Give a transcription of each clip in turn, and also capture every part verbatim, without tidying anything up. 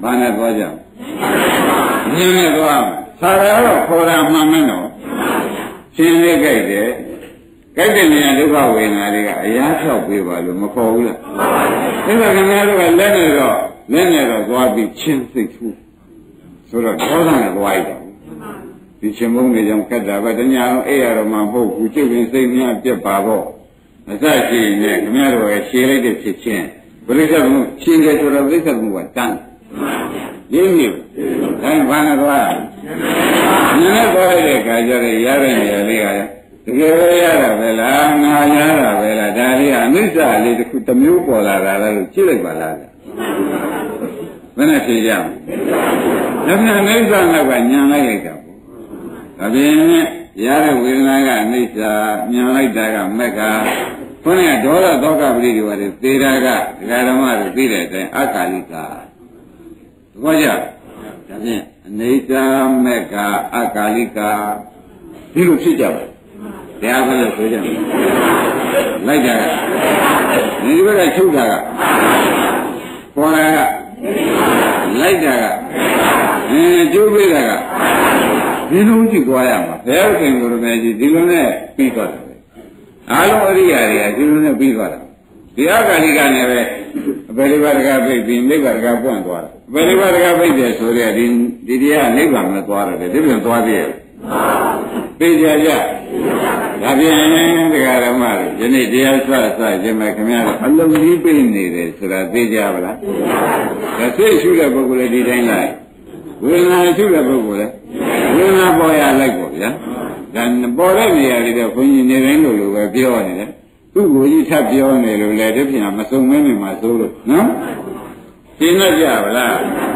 ဘာနဲ့သွားကြမြင်နဲ့သွားမှာသာရတော့ခေါ်တာမှန်မင်းတော့ရှင်းလေးကြိုက်တယ်ကြိုက်တဲ့နေရာဒုက္ခဝေဒနာတွေကအရာဖြောက်ပေးပါလို့မခေါ်ဘူးလားအဲ့ဒါခင်ဗျားတို့ကလက်နဲ့တော့လက်နဲ့တော့သွားပြီးချင်းစိတ်ထူးဆိုတော့ဒေါသနဲ့သွားလိုက်တော့ဒီချင်းမုန်းနေကြောင်ခက်တာပဲတညာတော့အဲ့ရတော့မှမဟုတ်ဘူးကျုပ်ရင်စိတ်များပြက်ပါတော့အစရှိနေခင်ဗျားတို့ရဲ့ရှင်းလိုက်တဲ့ဖြစ်ချင်းဘုရားကရှင်းတယ်ဆိုတော့ပြိဿကကတန်းရင်းမြစ်ဒါဘာနဲ့သွားနည်းနည်းသွားတဲ့ခါကျတော့ရတဲ့နေရာလေးကတကယ်ရတာပဲလားငါရတာပဲလားဒါလေးကအနိစ္စလေးတစ်ခုတစ်မျိုးပေါ်လာတာလို့ကြည့်လိုက်ပါလားဘယ်နဲ့ဖြေကြမလဲဒါပြန်အနိစ္စနောက်ကညံလိုက်လိုက်တာပေါ့ဒါပြင်ရတဲ့ဝေဒနာကအနိစ္စညံလိုက်တာကမက်ကခေါင်းကဒေါသဒေါကပရိဒီဝါတွေသေတာကဒကာဓမ္မတွေသိတဲ့အတိုင်းအကာလိကဘောကြဒါဖြင့်အနေစာမက်ကအကာလိကဒီလိုဖြစ်ကြပါတရားပဲလို့ဆိုကြတယ်လိုက်ကြတာဒီဘက်ကချုပ်တာကပေါ်လာကလိုက်တာကအဲကျိုးပေးတာကဒီလိုကြည့်သွားရမှာဘယ်ခင်ကိုယ်တော်ကြီးဒီလိုနဲ့ပြီးသွားတယ်အားလုံးအရိယာတွေကဒီလိုနဲ့ပြီးသွားတာဒီအကာလိကနဲ့ပဲအပေလေးပါးတကားပြိတ်ပြီးနိဗ္ဗာန်တကားပွင့်သွားတာအပေလေးပါးတကားပြိတ်တယ်ဆိုတဲ့ဒီဒီတရားနိဗ္ဗာန်မသွားတယ်ဒီပြန်သွားသေးရဲ့သိကြကြဒါဖြင့်တရားဓမ္မတွေယနေ့တရားဆွတ်ဆွတ်ခြင်းမဲ့ခင်ဗျားတို့အလုံးကြီးပြနေတယ်ဆိုတာသိကြပါလားဒါသိရှုတဲ့ပုဂ္ဂိုလ်လည်းဒီတိုင်းလိုက်ဝေဒနာရှုတဲ့ပုဂ္ဂိုလ်လည်းဝေဒနာပေါ်ရလိုက်ပေါ့ဗျာဒါပေါ်တဲ့နေရာလေးတော့ဘုန်းကြီးနေတိုင်းလို့လိုပဲပြောနေတယ်သူ့ကိုကြီးထပ်ပြောနေလို့လေဒီပြင်မစုံမင်းမှာသိုးလို့နော်ရှင်းတော့ကြပါလား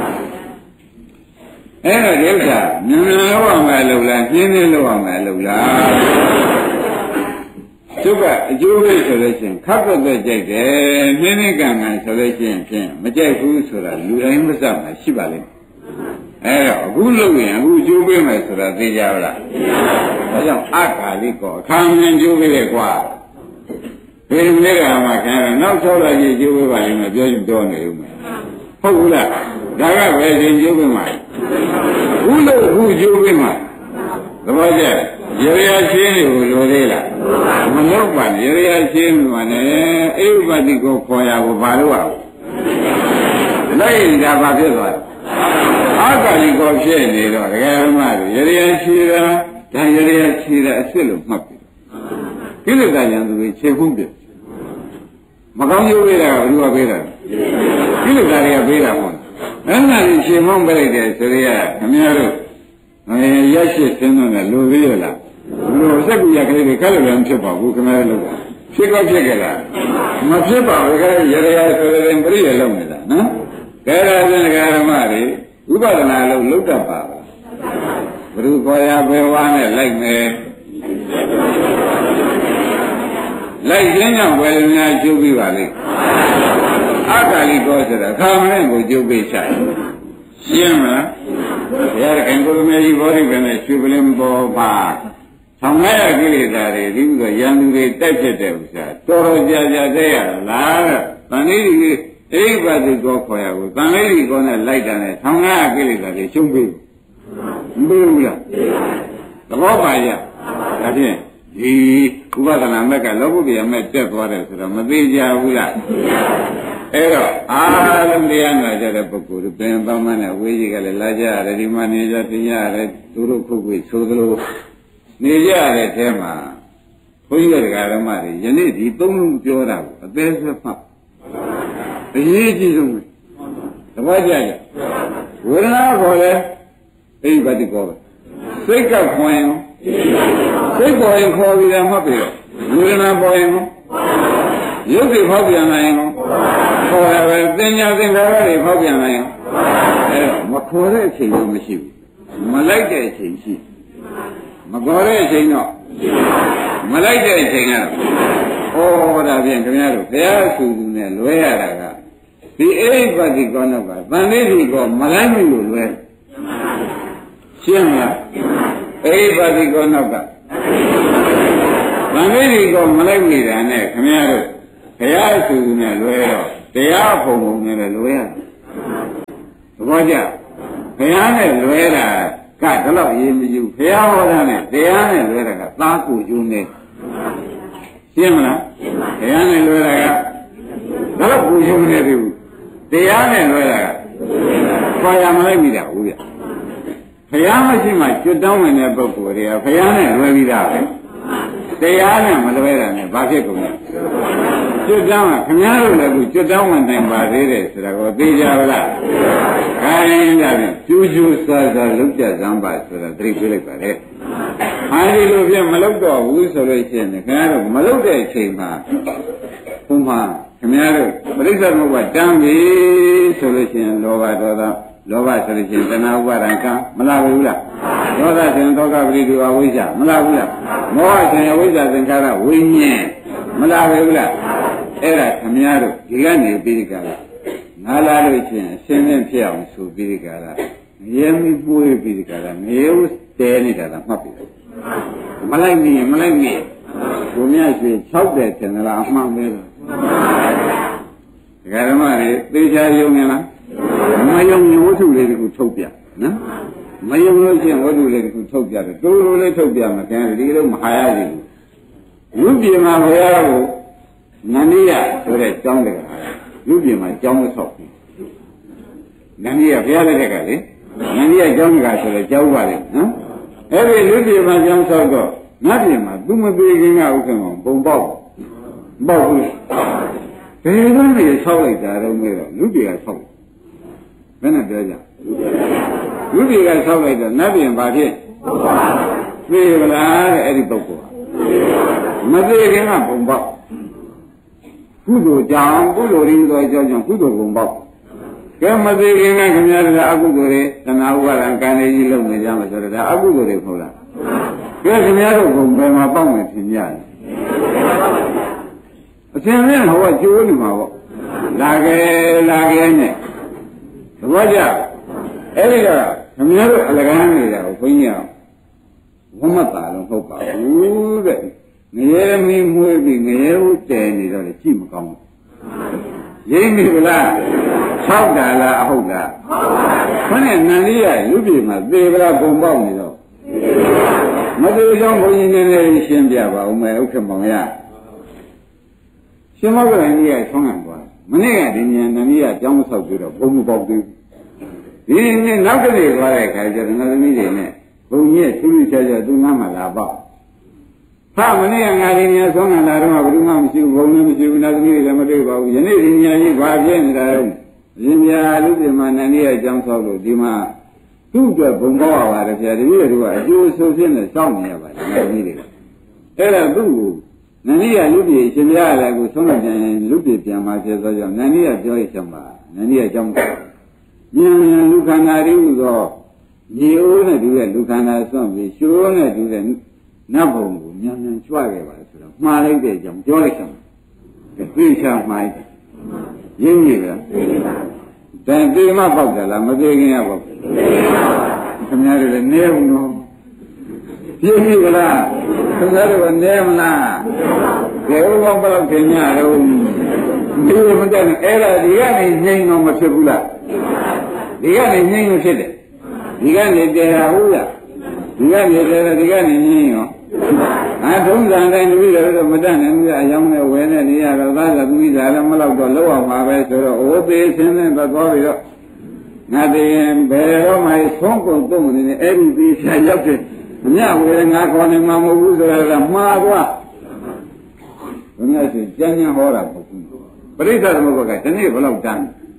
အဲ့တော့ဒီဥစ္စာမြန်မြန်လောက်အောင်မလုပ်လားရှင်းရှင်းလောက်အောင်မလုပ်လားသူကအကျိုးပဲဆိုလို့ရှိရင်ခပ်ပတ်သက်ကြိုက်တယ်နှင်းနှင်းကန်ကန်ဆိုလို့ရှိရင်ဖြင့်မကြိုက်ဘူးဆိုတာလူတိုင်းမစမှာရှိပါလိမ့်မယ်အဲ့တော့အခုလုပ်ရင်အခုကျိုးပေးမယ်ဆိုတာသိကြပါလားဒါကြောင့်အကာလိကောအခါမြင်ကျိုးပေးတယ်ကွာဒီနေ့ကမှခင်ဗျာနောက်ဆောလာကြီးကျိုးပေးပါလိမ့်မယ်ပြောရင်ပြောနေဦးမယ်ဟုတ်ဘူးလားဒါကပဲရှင်ကျိုးပေးမှာဘူးလို့အခုကျိုးပေးမှာသဘောကျရေရရှင်းကိုလိုသေးလားမလို့ပါရေရရှင်းမှာနဲ့အိဥပတိကိုခေါ်ရကိုဘာလို့အောင်လိုက်ဒါဘာဖြစ်သွားအာကာလိကောဖြစ်နေတော့တကယ်မှရေရရှင်းတာဒါရေရရှင်းတာအစ်စ်လို့မှတ်ပြီကိလေသာဉာဏ်သူတွေခြေခုံးပြမကောင်းကျိုးပေးတာကဘယ်သူကပေးတာကိလေသာတွေကပေးတာမဟုတ်အဲ့ဒါကြီးခြေမောင်းပေးလိုက်တယ်ဆိုရခင်ဗျားတို့အဲရရှိစင်းတော့လည်းလိုသေးရလားလိုစက်ကူရကလေးတွေကလည်းမဖြစ်ပါဘူးခင်ဗျားတို့ဖြစ်ကောဖြစ်ကြလားမဖြစ်ပါဘူးခင်ဗျားရရဆိုရင်ပြည့်ရလုံးနေတာနော်ကဲဒါဆိုရင်ဓမ္မတွေဥပဒနာလို့လုတ်တတ်ပါဘူးဘ누구ခေါ်ရဘယ်ဝါနဲ့လိုက်မယ်လိုက်ခြင်းကြောင့်ဝေဒနာကျုပ်ပြီးပါလိမ့်အကာလိကောဆိုတာခါမင်းကိုကျုပ်ပြီးဆိုင်ရှင်းမလားဘုရားခင်ကိုယ်မေကြီးဘောဓိပင်နဲ့ရှုပလင်ပေါ်ပါဆောင်ရတဲ့ကိလေသာတွေဒီလိုဆိုရန်သူတွေတိုက်ဖြစ်တဲ့ဥစ္စာတော်တော်ကြာကြာတဲ့ရလားတဲ့တန်လေးဒီအိဗတိကောခေါ်ရဘူးတန်လေးဒီကောနဲ့လိုက်တာနဲ့ဆောင်ရတဲ့ကိလေသာတွေရှုံးပြီးမပြီးဘူးလားသဘောပါရဒါဖြင့်ဒီဥပဒနာမက်ကလောကုတ္တရာမဲ့တက်သွားတယ်ဆိုတော့မသေးကြဘူးလားအဲ့တော့အာလုံးတရားနာကြတဲ့ပုဂ္ဂိုလ်ပင်ပန်းမနဲ့ဝေးကြီးကလည်းလာကြရတယ်ဒီမှာနေကြတင်ရတယ်သူတို့ခုတ်ခွေဆိုသလိုနေကြတဲ့အဲမှာဘုန်းကြီးတွေကဓမ္မတွေယနေ့ဒီသုံးလုံးပြောတာကိုအသေးစိတ်မှတ်အရေးကြီးဆုံးပဲတပတ်ကြကြဝေဒနာခေါ်လဲအိဗတိကောပဲစိတ်ကခွင်စိတ်ပေါ်ရင်ခေါ်ပြီးတယ်မှတ်ပြီးတော့ဝေဒနာပေါ်ရင်ရုပ်တွေဖောက်ပြန်နိုင်ရောခေါ်ရပဲသင်ညာသင်္ခါရတွေဖောက်ပြန်နိုင်ရောအဲတော့မခေါ်တဲ့အချိန်တော့မရှိဘူးမလိုက်တဲ့အချိန်ရှိမခေါ်တဲ့အချိန်တော့မလိုက်တဲ့အချိန်ကတော့ဩဒါဖြင့်ခင်ဗျားတို့ဘုရားဆူဆူနဲ့လွဲရတာကဒီအိဗတိကောနောက်ကဗန္ဓိတိကောမလိုက်ဘူးလို့လွဲရှင်းမလားအိဗတိကောနောက်ကဗန္ဓိတိကောမလိုက်နေတာနဲ့ခင်ဗျားတို့ဘုရားဆူဆူနဲ့လွဲတော့တရားပုံပုံနဲ့လွဲရတယ်သဘောကြဘုရားနဲ့လွဲတာကတော့အရေးမကြီးဘုရားဟောတာနဲ့တရားနဲ့လွဲတာကသားကိုယူနေရှင်းမလားဘုရားနဲ့လွဲတာကတော့ကိုယူနေတယ်တရားနဲ့လွဲတာကခေါ်ရမလိုက်မိတာဟုတ်ဗျဘုရားမရှိမှကျွတ်တောင်းဝင်တဲ့ပုဂ္ဂိုလ်တွေကဘုရားနဲ့လွဲပြီးသားပဲတရားနဲ့မလွဲတာနဲ့ဘာဖြစ်ကုန်လဲကျွတ်တောင်းကခင်ဗျားတို့လည်းအခုကျွတ်တောင်းဝင်နိုင်ပါသေးတယ်ဆိုတာကိုသိကြပါလားခိုင်းကြတယ်ကျူးကျူးဆာဆာလုံးကြစမ်းပါဆိုတာသတိပေးလိုက်ပါလေအဲဒီလိုပြမလုပ်တော့ဘူးဆိုလို့ရှိရင်ခင်ဗျားတို့မလုပ်တဲ့အချိန်မှာဘုမှာခင်ဗျားတို့ပရိစ္ဆေသမုပ္ပါတန်းပြီဆိုလို့ရှိရင်လောဘဒေါသလောဘဆိုလို့ရှိရင်တဏှာဥပါဒံကမလားဘူးလားဒေါသဆိုရင်ဒေါကပရိဒီဝဝိဇ္ဇမလားဘူးလားမောဟဆိုရင်ဝိဇ္ဇသင်္ခါရဝိညာဉ်မလားဘူးလားအဲ့ဒါခင်ဗျားတို့ဒီကနေပြီးဒီကလာငါလာလို့ရှိရင်အရှင်းရှင်းဖြစ်အောင်ဆိုပြီးဒီကလာရဲမိပွေးပြီးဒီကလာငရေဦးတဲနေတာကမှတ်ပြီမလိုက်မိမလိုက်မိဘုမြတ်ရွှေ၆တယ်ထင်လားအမှန်ပဲလားဒကာဓမ္မတွေသေချာယုံနေလားမယုံရင်ဝတ္ထုလေးတခုထုတ်ပြနော်မယုံလို့ရှိရင်ဝတ္ထုလေးတခုထုတ်ပြတယ်တိုးတိုးလေးထုတ်ပြမှာခင်ဗျာဒီလိုမဟာရဘူးလူပြည်မှာဘုရားကိုနန္ဒီယဆိုတဲ့ကျောင်းတကလူပြည်မှာကျောင်းမဆောက်ဘူးနန္ဒီယဘုရားတဲ့ကလေနန္ဒီယကျောင်းတကဆိုတဲ့ကျောင်းပါလေနော်အဲ့ဒီလူပြည်မှာကျောင်းဆောက်တော့နတ်ပြည်မှာသူမသေးခင်ကဥက္ကမောပုံပေါက်ပေါက်ဘူးဘယ်လိုလဲဆောက်လိုက်တာတော့မဲတော့လူပြည်ကဆောက်ဘယ်နဲ့ပြောကြလူပြည်ကဆောက်လိုက်တော့နတ်ပြည်ဘာဖြစ်သေဗလားတဲ့အဲ့ဒီပုဂ္ဂိုလ်မသေးခင်ကပုံပေါက်ကုသိုလ်ကြောင့်ကုသိုလ်ရင်းသောအကြောင်းကြောင့်ကုသိုလ်ပုံပေါက်ကဲမသေးခင်ကခင်ဗျားတို့အကုသိုလ်တွေသနာဥပါဒံကံလေးကြီးလုပ်နေကြမှာဆိုတော့ဒါအကုသိုလ်တွေဟုတ်လားကဲခင်ဗျားတို့ဘုံဘယ်မှာပေါက်မယ်ထင်ကြတယ်အရှင်မင်းဟောကျိုးနေမှာပေါ့လာခဲ့လာခဲ့နဲ့သဘောကျအဲ့ဒီကခင်ဗျားတို့အလကားနေတာကိုဘုန်းကြီးကဝမတ်တာလို့ဟုတ်ပါဘူးတဲ့ငရဲမီးမွေးပြီးငရဲဦးတည်နေတော့လေကြည့်မကောင်းဘူးရိမ့်ပြီလားဆောက်တာလားအဟုတ်လားဟုတ်ပါဘူးခொနဲ့နန္ဒီရလူပြည်မှာသေဗလားပုံပေါက်နေတော့မသေးကြောင်းဘုန်းကြီးနည်းနည်းရှင်းပြပါဦးမယ်ဥက္ကမောင်ရရှင်မောကလည်းကြီးကဆောင်းရသွားမနေ့ကဒီညနန္ဒီရကျောင်းဆောက်ပြီးတော့ဘုံမပေါက်သေးဘူးဒီနေ့နောက်ကလေးသွားတဲ့ခါကျတော့ငါသမီးတွေနဲ့ဘုံကြီးသူ့လူချာချာသူ့ငါမှလာပေါ့ဟာမနေ့ကငါဒီညဆောင်းရလာတော့ဘယ်သူမှမရှိဘူးဘုံလည်းမရှိဘူးနောက်သမီးတွေလည်းမတွေ့ပါဘူးယနေ့ဒီညကြီးဘာဖြစ်နေတာလဲရင်ပြာလူပြမနန္ဒီရကျောင်းဆောက်လို့ဒီမှာသူ့အတွက်ဘုံပေါက်ရပါတယ်ဗျာတပည့်တို့ကအကျိုးဆိုးဖြစ်နေစောင့်နေရပါတယ်ငါသမီးတွေအဲ့ဒါသူ့ကိုနန္ဒီရလူပြည်ရှင်ပြားလည်းကိုဆုံးမပြန်လူပြည်ပြန်มาဖြစ်သောကြောင့်နန္ဒီရပြောရချင်ပါနန္ဒီရကျောင်းဉာဏ်လူခန္ဓာတွေဟူသောညီအိုးနဲ့တူတဲ့လူခန္ဓာစွန့်ပြီးရှိုးနဲ့တူတဲ့နတ်ဘုံကိုဉာဏ်ဉာဏ်ကြွခဲ့ပါဆိုတော့မှားလိုက်တဲ့အကြောင်းပြောလိုက်ချင်တယ်သိချာမှားရင်းကြီးလားတန်သေးမပေါက်တယ်လားမသေးခင်ကပေါက်တယ်ခင်ဗျားတို့လည်းနေဘူးနော်ပြင်းပြီလားခင်ဗျားတို့ကနေမလားကဲဥပ္ပဘလောက်ခင်ဗျားတို့ဒီမတတ်အဲ့ဒါဒီကနေငြိမ်တော့မဖြစ်ဘူးလားဒီကနေငြိမ်လို့ဖြစ်တယ်ဒီကနေတရားဟုတ်လားဒီကနေတရားဒီကနေငြိမ်ရောအဲထုံးစံတိုင်းတပည့်တော်မတတ်နိုင်ဘူးအယောင်းနဲ့ဝဲနဲ့နေရတော့သားကသူကြီးဒါလည်းမလောက်တော့လောက်အောင်ပါပဲဆိုတော့အိုးသေးဆင်းဆင်းသွားပြီးတော့ငါတည်းဘယ်တော့မှဆုံးကုန်သုံးနေတယ်အဲ့ဒီသေးချာရောက်တယ်ညဝဲငါခေါ်နေမှာမဟုတ်ဘူးဆိုတော့မှားသွားဘုရားရှင်ကြမ်းကြမ်းဟောတာမဟုတ်ဘူးပရိစ္ဆေသမုပ္ပါကဒီနေ့ဘယ်လောက်တန်း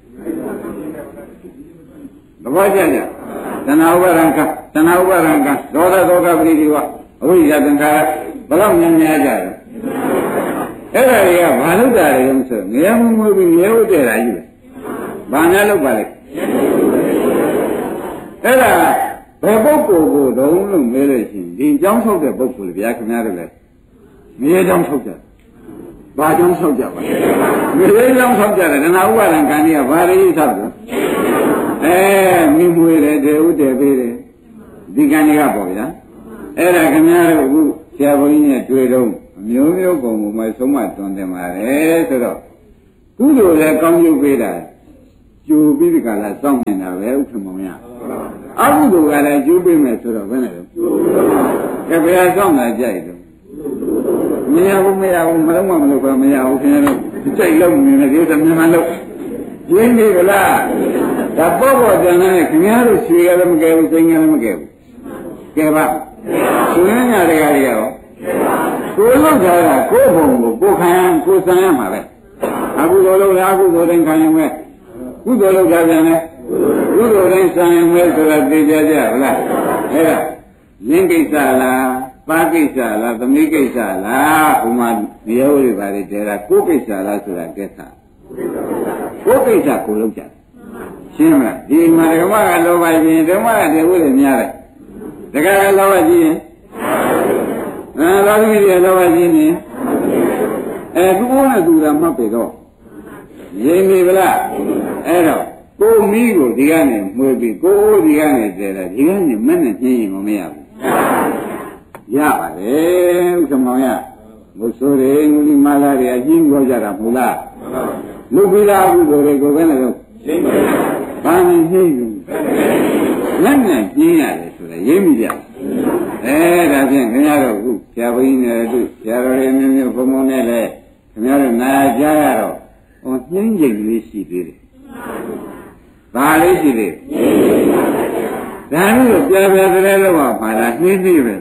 သဘောကျကြတဏှာဥပါဒံကတဏှာဥပါဒံကဒေါသဒေါကပရိဒီဝအဝိဇ္ဇသင်္ခါရဘယ်လောက်များများကြတယ်အဲ့ဒါတွေကဘာလို့တာလဲဆိုငရဲမမွေးပြီးငရဲဥတည်တာကြီးပဲဘာများလို့ပါလဲအဲ့ဒါဘယ်ပုဂ္ဂိုလ်ကိုတုံးလို့မေးလို့ရှိရင်ဒီကြောင်းထုတ်တဲ့ပုဂ္ဂိုလ်ဗျာခင်ဗျားတို့လည်းငရဲကြောင်းထုတ်ကြဘာကြောင်းထုတ်ကြပါငရဲကြောင်းထုတ်ကြတယ်တဏှာဥပါဒံကံကြီးကဘာတွေထုတ်လဲအဲမိမွေးတယ်တေဥတည်ပေးတယ်ဒီကံတွေကပေါ့ဗျာအဲ့ဒါခင်ဗျားတို့အခုဆရာဘုန်းကြီးနဲ့တွေ့တော့မျိုးမျိုးပုံပုံမှဆုံးမတွန်တယ်ပါတယ်ဆိုတော့ကုသိုလ်လည်းကောင်းကျိုးပေးတာကျိုးပြီးဒီကလာစောင့်နေတာပဲဥက္ကမောင်ရအကုသိုလ်ကလည်းကျိုးပေးမယ်ဆိုတော့ဘယ်နဲ့လဲကဲဘယ်ဆောင်တာကြိုက်တော့မရဘူးမရဘူးမလုံးမမလို့ပဲမရဘူးခင်ဗျားတို့ကြိုက်လို့နေတယ်ဒီသမီးမလို့ရင်းနေကြလားဒါပေါ့ပေါ့တန်တဲ့ခင်ဗျားတို့ရွှေရလည်းမကဲဘူးစိန်ရလည်းမကဲဘူးကဲပါသူရင်းညာတွေကတွေရောကိုယ်လောက်ကြတာကိုယ်ဘုံကိုကိုယ်ခံကိုယ်ဆံရမှာပဲအကုသိုလ်လုပ်လားအကုသိုလ်တိုင်းခံရင်ပဲကုသိုလ်လုပ်ကြပြန်လဲကုသိုလ်တိုင်းဆံရင်ပဲဆိုတာသိကြကြဗလားအဲ့ဒါရင်းကိစ္စလားပါကိစ္စလားသမီးကိစ္စလားဥမာနေရာတွေပါလေတဲတာကိုယ်ကိစ္စလားဆိုတာကိစ္စကိုယ်ကိစ္စကိုလုပ်ကြရှင်းမလားဒီမှာဓမ္မကလောဘကြီးဓမ္မကတည်းကလည်းများတယ်တကယ်လောဘကြီးရင်အဲလောဘကြီးတွေလောဘကြီးနေအဲသူ့ဘုန်းနဲ့သူတာမှတ်ပြီတော့ရင်းပြီဗလားအဲ့တော့ကိုမိကိုဒီကနေမှွေပြီးကိုအိုးဒီကနေတဲတယ်ဒီကနေမနဲ့ညင်းရင်မရဘူးရပါတယ်ဥက္ကမောင်ရဘုဆိုးတွေငူလီမာလာတွေအချင်းပြောကြတာမဟုတ်လားလူပိလာဟုဆိုတွေကိုပဲလည်းရှင်းပါဘာနဲ့နှိမ့်ယူလက်နဲ့ကျင်းရတယ်ဆိုတော့ရင်းမိကြအဲဒါဖြင့်ခင်ဗျားတို့ခုဆရာဘုန်းကြီးနဲ့တို့ဆရာတော်တွေမျိုးမျိုးဘုံဘုံနဲ့လည်းခင်ဗျားတို့နားကြားရတော့ဟောနှင်းကျင်လေးရှိသေးတယ်ဘာလေးရှိသေးဒါလို့ပြပြတဲ့လို့ပါပါလားနှင်းသေးပဲ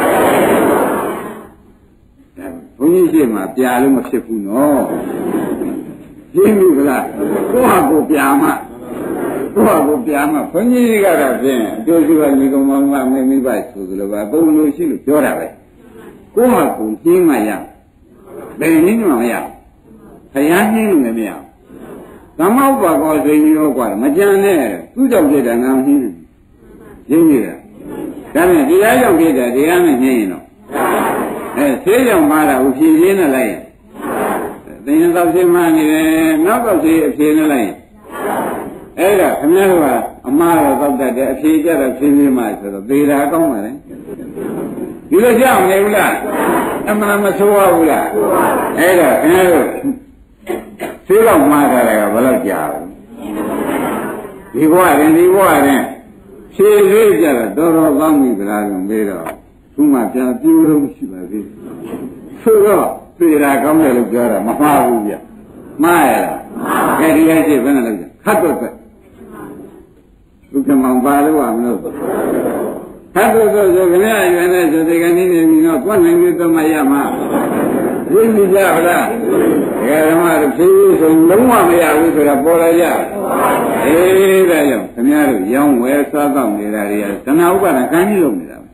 ဘုန်းကြီးရှိမှပြလို့မဖြစ်ဘူးနော်ရှင်းပြီလားကိုယ့်ဟာကိုယ်ပြမှကိုယ့်ဟာကိုယ်ပြမှဘုန်းကြီးကတော့ဖြင့်အကျိုးရှိပါညီကောင်မောင်မမင်းမိဘဆိုသလိုပါပုံလို့ရှိလို့ပြောတာပဲကိုယ့်ဟာကိုယ်ရှင်းမှရဘယ်နည်းမှမရဘုရားရှင်းလို့လည်းမရသမ္မောပါကောစိန်ရောกว่าမကြံနဲ့သူ့ကြောင့်ဖြစ်တာငါရှင်းတယ်ရှင်းပြီလားဒါနဲ့တရားကြောင့်ဖြစ်တာတရားနဲ့ရှင်းရင်တော့အဲဆေးကြောင့်မှားတာကိုဖြည့်ရင်းနဲ့လိုက်ရင်သင်္ရင်သောရှင်းမှနေတယ်နောက်တော့ဆေးအဖြေနဲ့လိုက်ရင်အဲ့ဒါခင်ဗျားတို့ကအမှားတော့သောက်တတ်တယ်အဖြေကြတော့ဖြင်းဖြင်းမှဆိုတော့သေတာကောင်းပါလေဒီလိုကြောက်နေဘူးလားအမှန်မဆိုးဘူးလားအဲ့ဒါခင်ဗျားတို့ဆေးတော့မှားတာကဘယ်လောက်ကြာဘူးဒီဘဝရင်ဒီဘဝရင်ဖြေလေးကြတော့တော်တော်ကောင်းပြီဗလားဆိုပြီးတော့သူမှပြန်ပြိုးတော့ရှိပါသေးဆိုတော့သေတာကောင်းတယ်လို့ပြောတာမမှားဘူးဗျမှားရလားကဲဒီလိုက်ရှိဘယ်နဲ့လဲခတ်တော့တဲ့ဥက္ကမောင်ပါလို့ရမလို့ခတ်တော့ဆိုခင်ဗျာရွယ်နေဆိုဒီကနေ့နေပြီးတော့ကိုယ်နိုင်ပြီးတော့မှရမှာသိပြီကြဗလားဒကာဓမ္မတို့ဖြည်းဖြည်းဆိုလုံးဝမရဘူးဆိုတာပေါ်လာကြအေးဒါကြောင့်ခင်ဗျားတို့ရောင်းဝယ်စားတော့နေတာတွေကသနာဥပါဒကံကြီးလုပ်နေတာ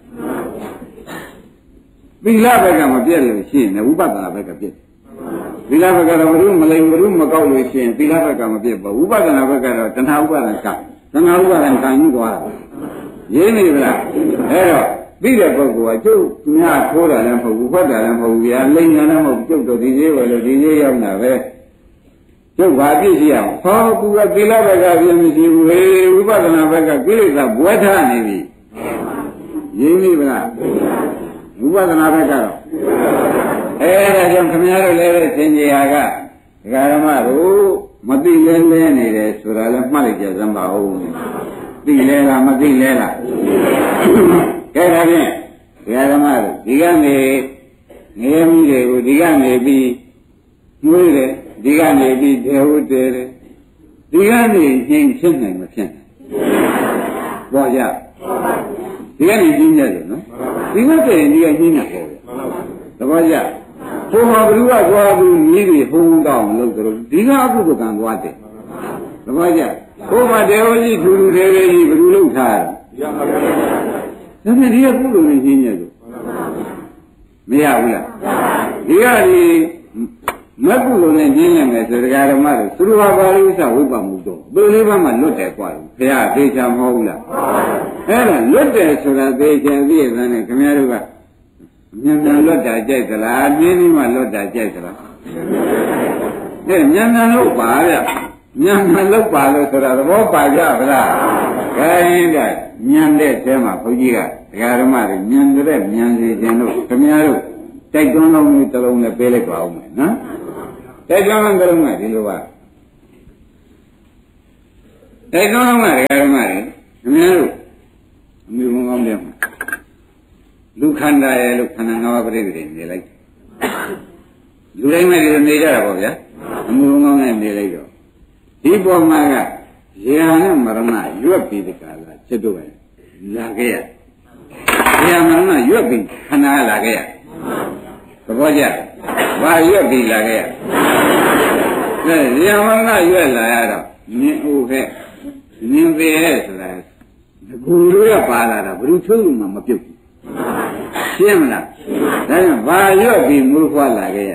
သီလဘက်ကမပြည့်လို့ရှိရင်ဥပဒနာဘက်ကပြည့်သီလဘက်ကတော့ဘုရုမလိမ်ဘုရုမကောက်လို့ရှိရင်သီလဘက်ကမပြည့်ဘူးဥပဒနာဘက်ကတော့တဏှာဥပါဒကံတဏှာဥပါဒကံကြီးသွားတာရင်းနေပြီလားအဲ့တော့ပြီးတဲ့ပုဂ္ဂိုလ်ကကျုပ်သူများထိုးတာလည်းမဟုတ်ဘူးဖတ်တာလည်းမဟုတ်ဘူးဗျာလိမ်ညာလည်းမဟုတ်ကျုပ်တို့ဒီသေးပဲလို့ဒီသေးရောက်တာပဲကျုပ်ဘာပြည့်စီအောင်ဟောသူကသီလဘက်ကပြည့်မရှိဘူးလေဥပဒနာဘက်ကကိလေသာဘွဲထားနေပြီရင်းနေပြီလားဝိပဿနာဘက်ကတော့အဲဒါကြောင့်ခင်ဗျားတို့လည်းသင်ကြီးဟာကဒကာဓမ္မတို့မသိလဲလဲနေတယ်ဆိုတာလည်းမှတ်လိုက်ကြစမ်းပါဦးသိလဲလားမသိလဲလားကဲဒါဖြင့်ဒကာဓမ္မတို့ဒီကနေငရေမိတွေကိုဒီကနေပြီးနှွေးတယ်ဒီကနေပြီးဒေဝတဲတယ်ဒီကနေရှင်းဖြစ်နိုင်မဖြစ်နိုင်ပေါ်ကြဒီကနေရှင်းရတယ်နော်ဒီကတည်းကဒီကရှင်းနေပေါ်တယ်သဘောကျဘုရားဘုရားသွားပြီးမိတွေဟုံးတောင်းလို့ဆိုတော့ဒီကအကုသကံသွားတယ်သဘောကျဘုရားတေဟောကြီးထူထူသေးသေးကြီးဘယ်လိုလုပ်ထားလဲဒါနဲ့ဒီကကုသိုလ်နဲ့ရှင်းရတယ်မရဘူးလားဒီကဒီမကုသိုလ်နဲ့ရှင်းနေမယ်ဆိုတရားဓမ္မတွေသူတို့ဟာပါဠိဥစ္စာဝိပ္ပမှုတော့ဘယ်လေးပါးမှလွတ်တယ်กว่าဘုရားသေချာမဟုတ်ဘူးလားအဲ့ဒါလွတ်တယ်ဆိုတာသေချာသိရတဲ့နဲ့ခင်ဗျားတို့ကမြန်မြန်လွတ်တာကြိုက်သလားပြင်းပြီးမှလွတ်တာကြိုက်သလားအဲမြန်မြန်လို့ပါဗျမြန်မြန်လို့ပါလို့ဆိုတာသဘောပါကြဗလားခိုင်းတဲ့မြန်တဲ့တဲမှာဘုန်းကြီးကဒကာဓမ္မတွေမြန်တဲ့မြန်စီခြင်းလို့ခင်ဗျားတို့တိုက်တွန်းလုံးမျိုးတစ်လုံးနဲ့ပေးလိုက်ပါဦးမယ်နော်တိုက်တွန်းလုံးတစ်လုံးကဒီလိုပါတိုက်တွန်းလုံးကဒကာဓမ္မတွေခင်ဗျားတို့အမျိုးကောင်းတယ်မှာလူခန္ဓာရဲ့လို့ခန္ဓာငါးပါးပြိတ္တိနေလိုက်လူတိုင်းမဲ့ဒီနေကြတာပေါ့ဗျာအမျိုးကောင်းနဲ့နေလိုက်တော့ဒီပေါ်မှာကရေဟာနဲ့မရဏရွက်ပြီးဒီကလာจิตတို့ပဲလာခဲ့ရရေဟာမရဏရွက်ပြီးခန္ဓာလာခဲ့ရသဘောကျဘာရွက်ပြီးလာခဲ့ရအဲရေဟာမရဏရွက်လာရတော့မြင်ဦးခဲ့မြင်ပေရဲ့ဆိုတာဒီကူလို့ရပါလာတာဘယ်သူချုပ်လို့မှမပြုတ်ဘူးရှင်းမလားဒါကြောင့်ဘာရွက်ပြီးမူခွာလာခဲ့ရ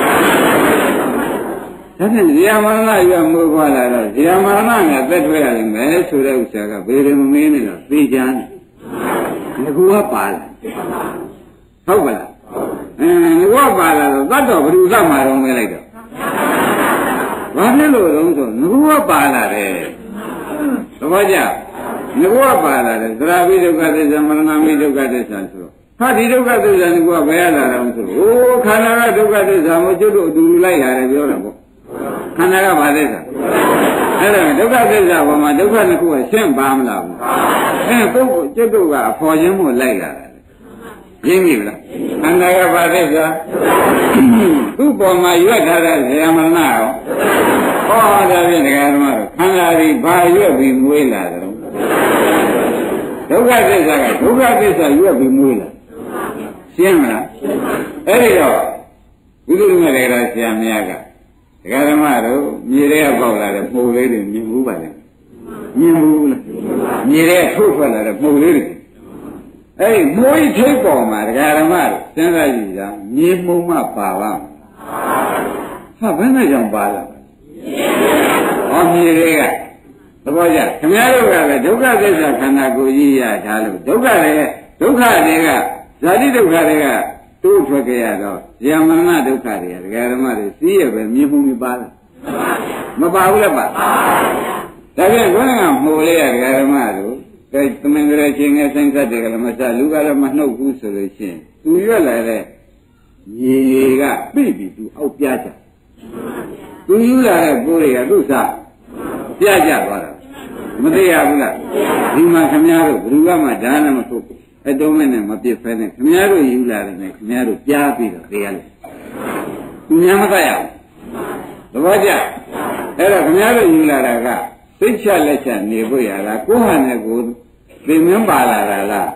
ဒါဖြင့်ဇေယမရဏရွက်မူခွာလာတော့ဇေယမရဏနဲ့သက်ထွေးရလိမ့်မယ်ဆိုတဲ့ဥစ္စာကဘယ်လိုမမင်းနေတော့သိချမ်းတယ်ငကူကပါလာဟုတ်ပါလားအဲငကူကပါလာတော့တတ်တော်ဘယ်သူသတ်မှာတော့မဲလိုက်တော့ဘာဖြစ်လို့လဲဆိုငကူကပါလာတယ်သဘောကျငကူကပါလာတယ်သရပိဒုက္ခသစ္စာမရဏမိဒုက္ခသစ္စာဆိုတော့ဟာဒီဒုက္ခသစ္စာငကူကဘယ်ရလာတော့ဆိုအိုးခန္ဓာကဒုက္ခသစ္စာမို့ကျွတ်တို့အတူတူလိုက်ရတယ်ပြောတာပေါ့ခန္ဓာကဘာသစ္စာအဲ့ဒါဒုက္ခသစ္စာပေါ်မှာဒုက္ခနှစ်ခုကရှင်းပါမလားဘူးအဲပုဂ္ဂိုလ်ကျွတ်တို့ကအဖော်ခြင်းမို့လိုက်လာတယ်ရင်းပြီလားခန္ဓာကဘာသစ္စာသူ့ပေါ်မှာရွက်ထားတဲ့ဇေယမရဏရောဟောဒါဖြင့်ဒကာဓမ္မတို့ခန္ဓာဒီဘာရွက်ပြီးမွေးလာတယ်ဒုက္ခသစ္စာကဒုက္ခသစ္စာရွက်ပြီးမွေးလာရှင်းမလားအဲ့ဒီတော့ဘုသူတို့ကလည်းဆရာမယားကဒကာဓမ္မတို့မြေတွေကပေါက်လာတဲ့ပုံလေးတွေမြင်ဘူးပါလေမြင်ဘူးလားမြေတွေကထုတ်ထွက်လာတဲ့ပုံလေးတွေအဲ့ဒီမိုးထိတ်ပေါ်မှာဒကာဓမ္မတို့စဉ်းစားကြည့်ကြမြေမှုံမှပါပါဟာဘယ်နဲ့ကြောင့်ပါလာဟောမြေတွေကသဘောကျခင်ဗျားတို့ကလည်းဒုက္ခသစ္စာခန္ဓာကိုယ်ကြီးရထားလို့ဒုက္ခတွေဒုက္ခတွေကဇာတိဒုက္ခတွေကတိုးထွက်ကြရတော့ဇာမရဏဒုက္ခတွေကဒကာဓမ္မတွေစီးရပဲမြေမှုံပါလားမပါဘူးလားပါဒါပြန်ခေါင်းကမှုလေးရဒကာဓမ္မတို့ကဲသမင်္ဂရချင်းငယ်ဆိုင်သက်တွေကလည်းမစလူကလည်းမနှုတ်ဘူးဆိုလို့ရှိရင်သူရွက်လာတဲ့ရေကပြိပြီးသူအောက်ပြကြသူယူလာတဲ့ကိုယ်တွေကသူ့စားပြကြသွားတာမသိရဘူးလားဒီမှာခမည်းတော်ဘယ်သူကမှဒါနမထုတ်ဘူးအတုံးနဲ့မပြစ်ဖဲနဲ့ခမည်းတော်ယူလာတယ်နဲ့ခမည်းတော်ပြားပြီးတော့သိရလို့သူများမတတ်ရဘူးသဘောကျအဲ့တော့ခမည်းတော်ယူလာတာကသိချလက်ချနေဖို့ရလားကိုယ်ဟာနဲ့ကိုယ်သိမင်းပါလာတာလား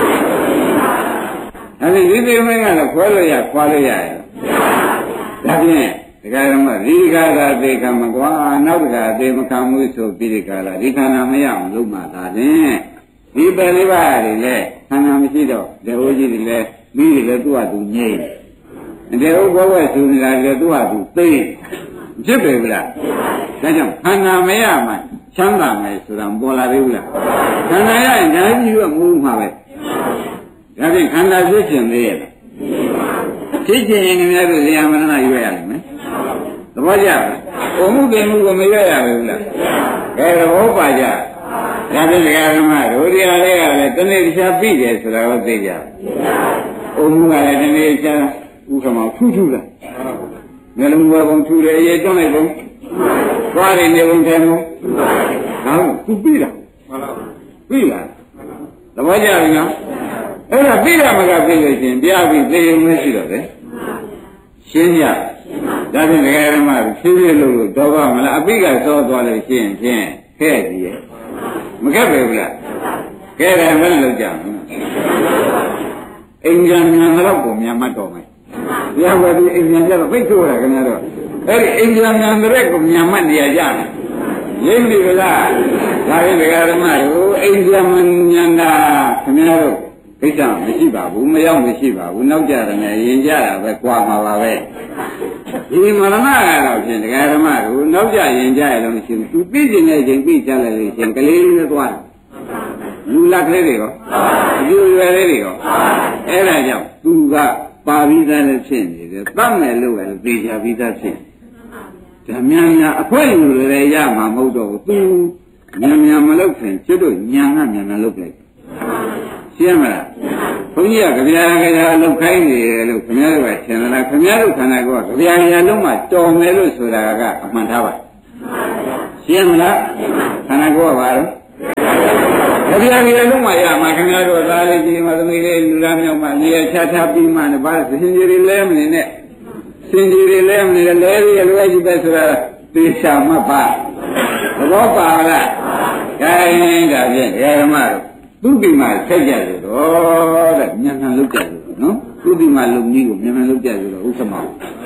အဲ့ဒီဒီသိမင်းကလည်းခွဲလို့ရခွာလို့ရရဲ့ဒါဖြင့်ဒီကရမဒီကရာသေကမကွာနောက်တကသေမခံမှုဆိုပြီးဒီကရာဒီခန္ဓာမရအောင်လုပ်မှသာတဲ့ဒီပယ်လေးပါးတွေလည်းခန္ဓာမရှိတော့ဒေဝကြီးတွေလည်းမိတွေလည်းသူ့ဟာသူငြိမ့်ဒေဝဘောဝဲသူနေတာလည်းသူ့ဟာသူသိဖြစ်ပေဘူးလားဒါကြောင့်ခန္ဓာမရမှချမ်းသာမယ်ဆိုတာပေါ်လာသေးဘူးလားခန္ဓာရရင်ဒါကြီးကမူးမှာပဲဒါဖြင့်ခန္ဓာဖြစ်ခြင်းသေးရဲ့ဖြစ်ခြင်းရင်လည်းတို့ဇေယမရဏရွေးရလိမ့်မယ်သဘောကျလားဘုံမှုပင်မှုကိုမရွေးရဘူးလားကဲသဘောပါကြဒါဖြင့်ဒကာဓမ္မတို့ဒီဟာလေးကလည်းတနေ့တခြားပြီးတယ်ဆိုတာကိုသိကြဘုံမှုကလည်းတနေ့တခြားဥက္ကမထူးထူးလားငလုံးဘုံထူတယ်ရေတွန်းလိုက်ဘုံသွားရနေဘုံထဲဘုံဟောသူပြီးတာပြီးလားသဘောကျပြီနော်အဲ့ဒါပြီးတာမကပြီးလို့ရှင်ပြပြီးသေရုံမရှိတော့လေရှင်းရဒါဖြင့်ဒကာဓမ္မဖြည်းဖြည်းလို့လို့တော့မလားအပိကစောသွားလို့ရှင်းဖြင့်ခဲ့ကြည့်ရဲ့မကက်ပဲဘူးလားကဲတယ်မလို့ကြဘူးအိမ်ပြန်မြန်တော့ကိုမြန်မှတ်တော့မယ်ဘုရားကဒီအိမ်ပြန်ကြတော့ပိတ်ဆိုးတာခင်ဗျားတို့အဲ့ဒီအိမ်ပြန်မြန်တဲ့ကိုမြန်မှတ်နေရကြတယ်ရင်းပြီလားဒါဖြင့်ဒကာဓမ္မတို့အိမ်ပြန်မြန်တာခင်ဗျားတို့ကိစ္စမရှိပါဘူးမရောက်မရှိပါဘူးနောက်ကြတယ်နဲ့ရင်ကြတာပဲကြွားမှာပါပဲဒီမရဏကတော့ဖြင့်ဒကာဓမ္မတို့နောက်ကြရင်ကြရလို့ရှိရင်သူသိကျင်တဲ့ချိန်သိချလိုက်လို့ရှင်ကလေးလေးသွားတယ်လူလက်ကလေးတွေရောအကျိုးရွယ်လေးတွေရောအဲ့ဒါကြောင့်သူကပါပြီးသားလည်းဖြစ်နေတယ်တတ်မယ်လို့လည်းသိချပြီးသားဖြစ်ဓမ္မညာအခွင့်အရေးလည်းရမှာမဟုတ်တော့ဘူးသူဉာဏ်ဉာဏ်မလုပ်ခင်ကျွတ်တို့ဉာဏ်ကဉာဏ်နဲ့လုပ်လိုက်ရှင်းမလားဘုန်းကြီးကကြပြာကြပြာလောက်ခိုင်းနေတယ်လို့ခင်ဗျားတို့ကထင်လားခင်ဗျားတို့ခန္ဓာကိုယ်ကကြပြာကြပြာလုံးမှတော်မယ်လို့ဆိုတာကအမှန်ထားပါရှင်းမလားခန္ဓာကိုယ်ကဘာလို့ဒါပြပြလုံးမရမှာခင်ဗျားတို့သားလေးကြီးမသမီးလေးလူသားမြောက်မှနေရချချပြီးမှလည်းဘာစင်ကြီးတွေလဲမနေနဲ့စင်ကြီးတွေလဲမနေလဲလေးရလွယ်ကြီးပဲဆိုတာသေချာမှတ်ပါသဘောပါလားခိုင်းဒါဖြင့်ဓမ္မတို့သူ့ဒီမှာဆက်ကြလို့တော့တဲ့ဉာဏ်နဲ့လုပ်ကြလို့နော်သူ့ဒီမှာလုံကြီးကိုဉာဏ်နဲ့လုပ်ကြလို့ဥစ္စာမ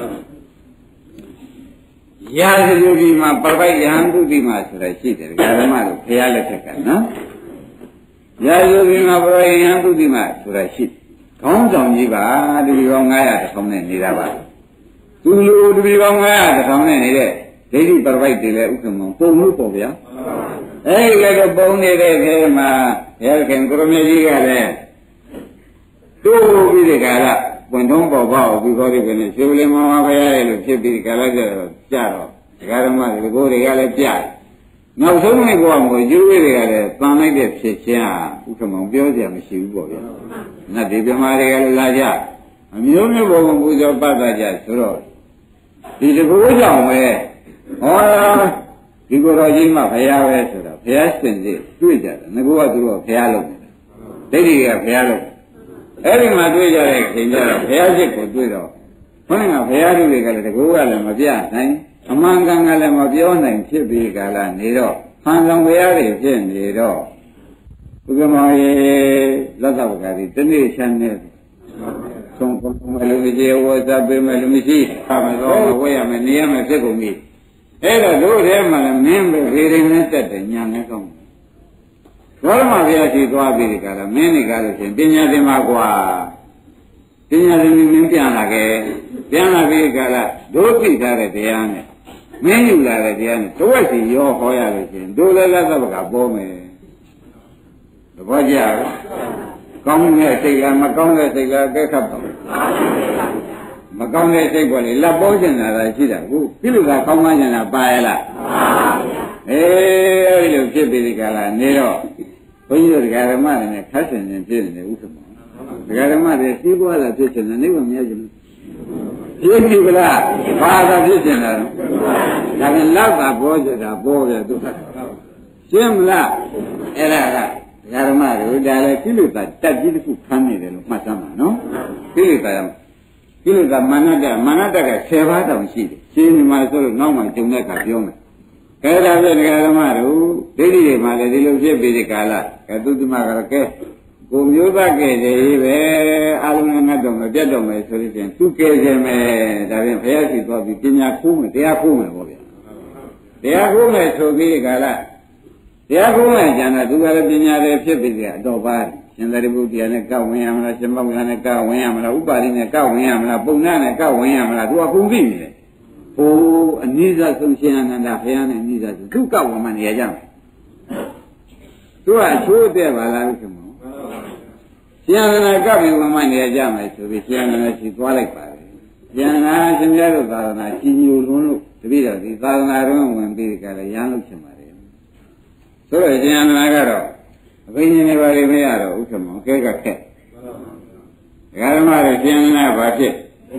ရာဇဂုဒီမှာပရိယံသူဒီမှာဆိုတာရှိတယ်ဓမ္မတို့ဖရာလက်ထက်ကနော်ရာဇဂုဒီမှာပရိယံသူဒီမှာဆိုတာရှိခေါင်းဆောင်ကြီးပါဒီလိုငါးရာတစ်ထောင်နဲ့နေတာပါသူလူဒီလိုငါးရာတစ်ထောင်နဲ့နေတဲ့ဒိဋ္ဌိပရိတွေလည်းဥက္ကမောပုံလို့ပေါ့ဗျာအဲဒီကတော့ပုံနေတဲ့ထဲမှာရခင်ကိုရမေကြီးကလည်းတို့ပြီးဒီကလာပွင့်ထုံးပေါ်ပေါက်ပြီးခေါ်ပြီးကနေရှင်လင်မောင်ဘုရားရဲ့လို့ဖြစ်ပြီးကလာကြတော့ကြတော့ဒကာဓမ္မတွေကိုတွေကလည်းကြနောက်ဆုံးနေ့ကောမို့ယူဝေတွေကလည်းတန်လိုက်တဲ့ဖြစ်ချင်းဟာဥက္ကမောပြောကြမရှိဘူးပေါ့ဗျာနတ်ဒီပြမာတွေကလည်းလာကြအမျိုးမျိုးဘုံပူဇော်ပတ်တာကြဆိုတော့ဒီတကူကြောင့်ပဲဟောဒီကိုယ်တော်ကြီးမှဘုရားပဲဆိုတော့ဘုရားရှင်ကြီးတွေ့ကြတယ်ငါကသူတို့ဘုရားလုပ်တယ်ဒိဋ္ဌိကဘုရားလုပ်အဲ့ဒီမှာတွေ့ကြတဲ့ခင်ကြတော့ဘုရားရှိခိုးတွေ့တော့ဘုန်းကဘုရားလူတွေကလည်းတကူကလည်းမပြနိုင်အမှန်ကန်ကလည်းမပြောနိုင်ဖြစ်ပြီးကာလနေတော့ဟန်ဆောင်ဘုရားတွေဖြစ်နေတော့ဘုရားမောင်ရေလက်သောကတိတနေ့ချမ်းနေဆုံးပုံမလူကြီးဝတ်စားပေးမယ်လူမရှိပါမသောဝဲရမယ်နေရမယ်ဖြစ်ကုန်ပြီအဲ့တော့တို့ထဲမှာလည်းမင်းပဲခေရင်နဲ့တက်တယ်ညာနဲ့ကောင်းဘောရမဘုရားရှိသွားပြီကလည်းမင်းတွေကလည်းရှင်ပညာသင်ပါကွာပညာသင်မင်းပြန်လာခဲ့ပြန်လာပြီကလည်းတို့သိထားတဲ့တရားနဲ့မင်းယူလာတဲ့တရားနဲ့တဝက်စီရောဟောရလို့ရှင်တို့လည်းလက်သဘကပေါ်မယ်သဘောကျလားကောင်းတဲ့စိတ်လားမကောင်းတဲ့စိတ်လားကဲခတ်ပါမကောင်းတဲ့စိတ်ပေါ်လေလက်ပေါ်ကျင်လာတာရှိတာကိုပြလို့ကကောင်းမှကျင်တာပါရလားအေးအဲ့လိုဖြစ်ပြီးဒီကလာနေတော့ဘုန်းကြီးတို့ဒကာဓမ္မတွေနဲ့ခတ်ဆင်နေဖြစ်နေဥစ္စာမဒကာဓမ္မတွေစီးပွားလာဖြစ်နေတယ်နိဗ္ဗာန်မြတ်ကျင်ဖြစ်ပြီဗလားဘာသာဖြစ်နေတာလဲဒါပြန်လောက်တာပေါ်ကြတာပေါ်ကြသူရှင်းမလားအဲ့ဒါကဒကာဓမ္မတို့ဒါလည်းပြလို့ကတက်ကြီးတစ်ခုဖမ်းနေတယ်လို့မှတ်သားမှာနော်ပြလို့ကပြလို့ကမာနတမာနတကဆယ်ပါးတောင်ရှိတယ်ရှင်းဒီမှာဆိုလို့နောက်မှဂျုံတဲ့အခါပြောမယ်အဲဒါပြဒကာဓမ္မတို့ဒိဋ္ဌိတွေမှာလည်းဒီလိုဖြစ်ပြီးဒီကာလကသုတ္တမကတော့ကဲကိုမျိုးသားကဲတယ်ပဲအာလုံးနဲ့ငတ်တော့မပြတ်တော့မယ်ဆိုလို့ချင်းသူကဲခြင်းမယ်ဒါပြန်ဘုရားရှိသွားပြီးပညာခိုးမယ်တရားခိုးမယ်ပေါ့ဗျာတရားခိုးမယ်ဆိုပြီးဒီကာလတရားခိုးမယ်ကျန်တာသူကလည်းပညာတွေဖြစ်ပြီးကြအတော့ပါရှင်သာရိပုတ္တရာနဲ့ကောက်ဝင်ရမလားရှင်မောက္ခနဲ့ကောက်ဝင်ရမလားဥပါရိနဲ့ကောက်ဝင်ရမလားပုံနာနဲ့ကောက်ဝင်ရမလားသူကကုန်ပြီနေတယ်ဟိုအနိစ္စဆုံးရှင်အနန္ဒဘုရားနဲ့အနိစ္စဆုံးသူကောက်ဝင်မှနေရကြမယ်သူကအချိုးတဲ့ပါလားလို့ဆိုမှာရှင်အနန္ဒကောက်ဝင်မှနေရကြမယ်ဆိုပြီးရှင်အနန္ဒရှိသွားလိုက်ပါလေရှင်အနန္ဒရှင်ပြတို့သာသနာကြီးညိုလွန်းလို့တပည့်တော်ဒီသာသနာတော်ဝင်ပြီးကြတယ်ရမ်းလို့ချင်ပါတယ်ဆိုတော့ရှင်အနန္ဒကတော့အဘိညာဉ်တွေပါလေမရတော့ဥက္ကမောကဲကခက်ဒကာဓမ္မတွေရှင်အနန္ဒဘာဖြစ်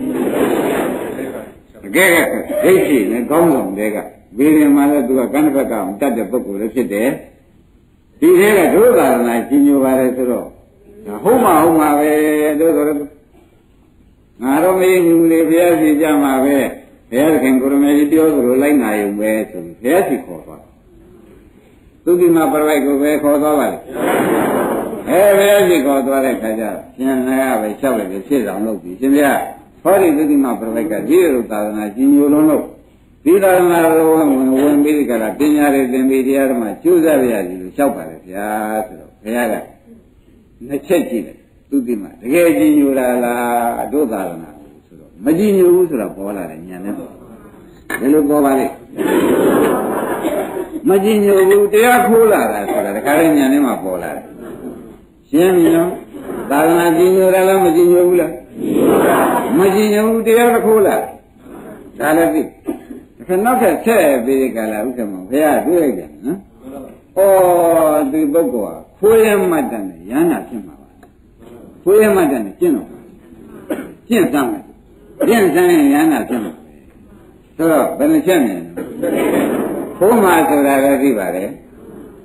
အကဲကဒိဋ္ဌိနဲ့ကောင်းဆောင်တွေကဘီရင်မှာလည်းသူကကန္နဘက်ကတတ်တဲ့ပုဂ္ဂိုလ်လည်းဖြစ်တယ်ဒီထဲကဒုသာရဏကြီးညိုပါတယ်ဆိုတော့ဟုတ်မှာဟုတ်မှာပဲတို့ဆိုတော့ငါတော့မေးညူလေဘုရားရှိကြမှာပဲဘုရားခင်ကိုရမေကြီးပြောသလိုလိုက်နာရုံပဲဆိုပြီးဘုရားရှိခေါ်သွားသူဒီမှာပြိုက်ကိုပဲခေါ်သွားပါလေအဲဘုရားရှိခေါ်သွားတဲ့ခါကျပြန်လာပဲလျှောက်လိုက်ပြီးဖြစ်အောင်လုပ်ပြီးရှင်ဗျာဟောဒီသုတိမပြိုက်ကဒီလိုသာသနာကြီးညိုလုံးလို့ဒီသာသနာတော်ဝင်ဝင်ပြီးကြတာပညာတွေသင်ပြီးတရားဓမ္မကျိုးစားရည်လို့လျှောက်ပါလေဗျာဆိုတော့ဘုရားကနှစ်ချက်ကြည့်တယ်သုတိမတကယ်ကြီးညိုလာလားတို့သာသနာဆိုတော့မကြီးညိုဘူးဆိုတော့ပေါ်လာတယ်ညာနဲ့ပေါ့ဒီလိုပေါ်ပါလေမကြီးညိုဘူးတရားခိုးလာတာဆိုတာတခါတည်းညာနဲ့မှပေါ်လာတယ်ရှင်းပြီနော်သာသနာကြီးညိုလားမကြီးညိုဘူးလားမကြည်ညိုဘူးတရားတစ်ခုလားဒါလည်းသိခဏနောက်ထပ်ဆက်ပြီးကြလားဥက္ကမောဘုရားတွေ့လိုက်တယ်နော်ဩဒီပုဂ္ဂိုလ်ဟာခွေးရမတ်တန်နဲ့ရဟန္တာဖြစ်မှာပါခွေးရမတ်တန်နဲ့ကျင့်တော့ကျင့်စမ်းမယ်ကျင့်စမ်းရင်ရဟန္တာဖြစ်မှာဆိုတော့ဘယ်နှချက်မြင်လဲခိုးမှာဆိုတာလည်းသိပါတယ်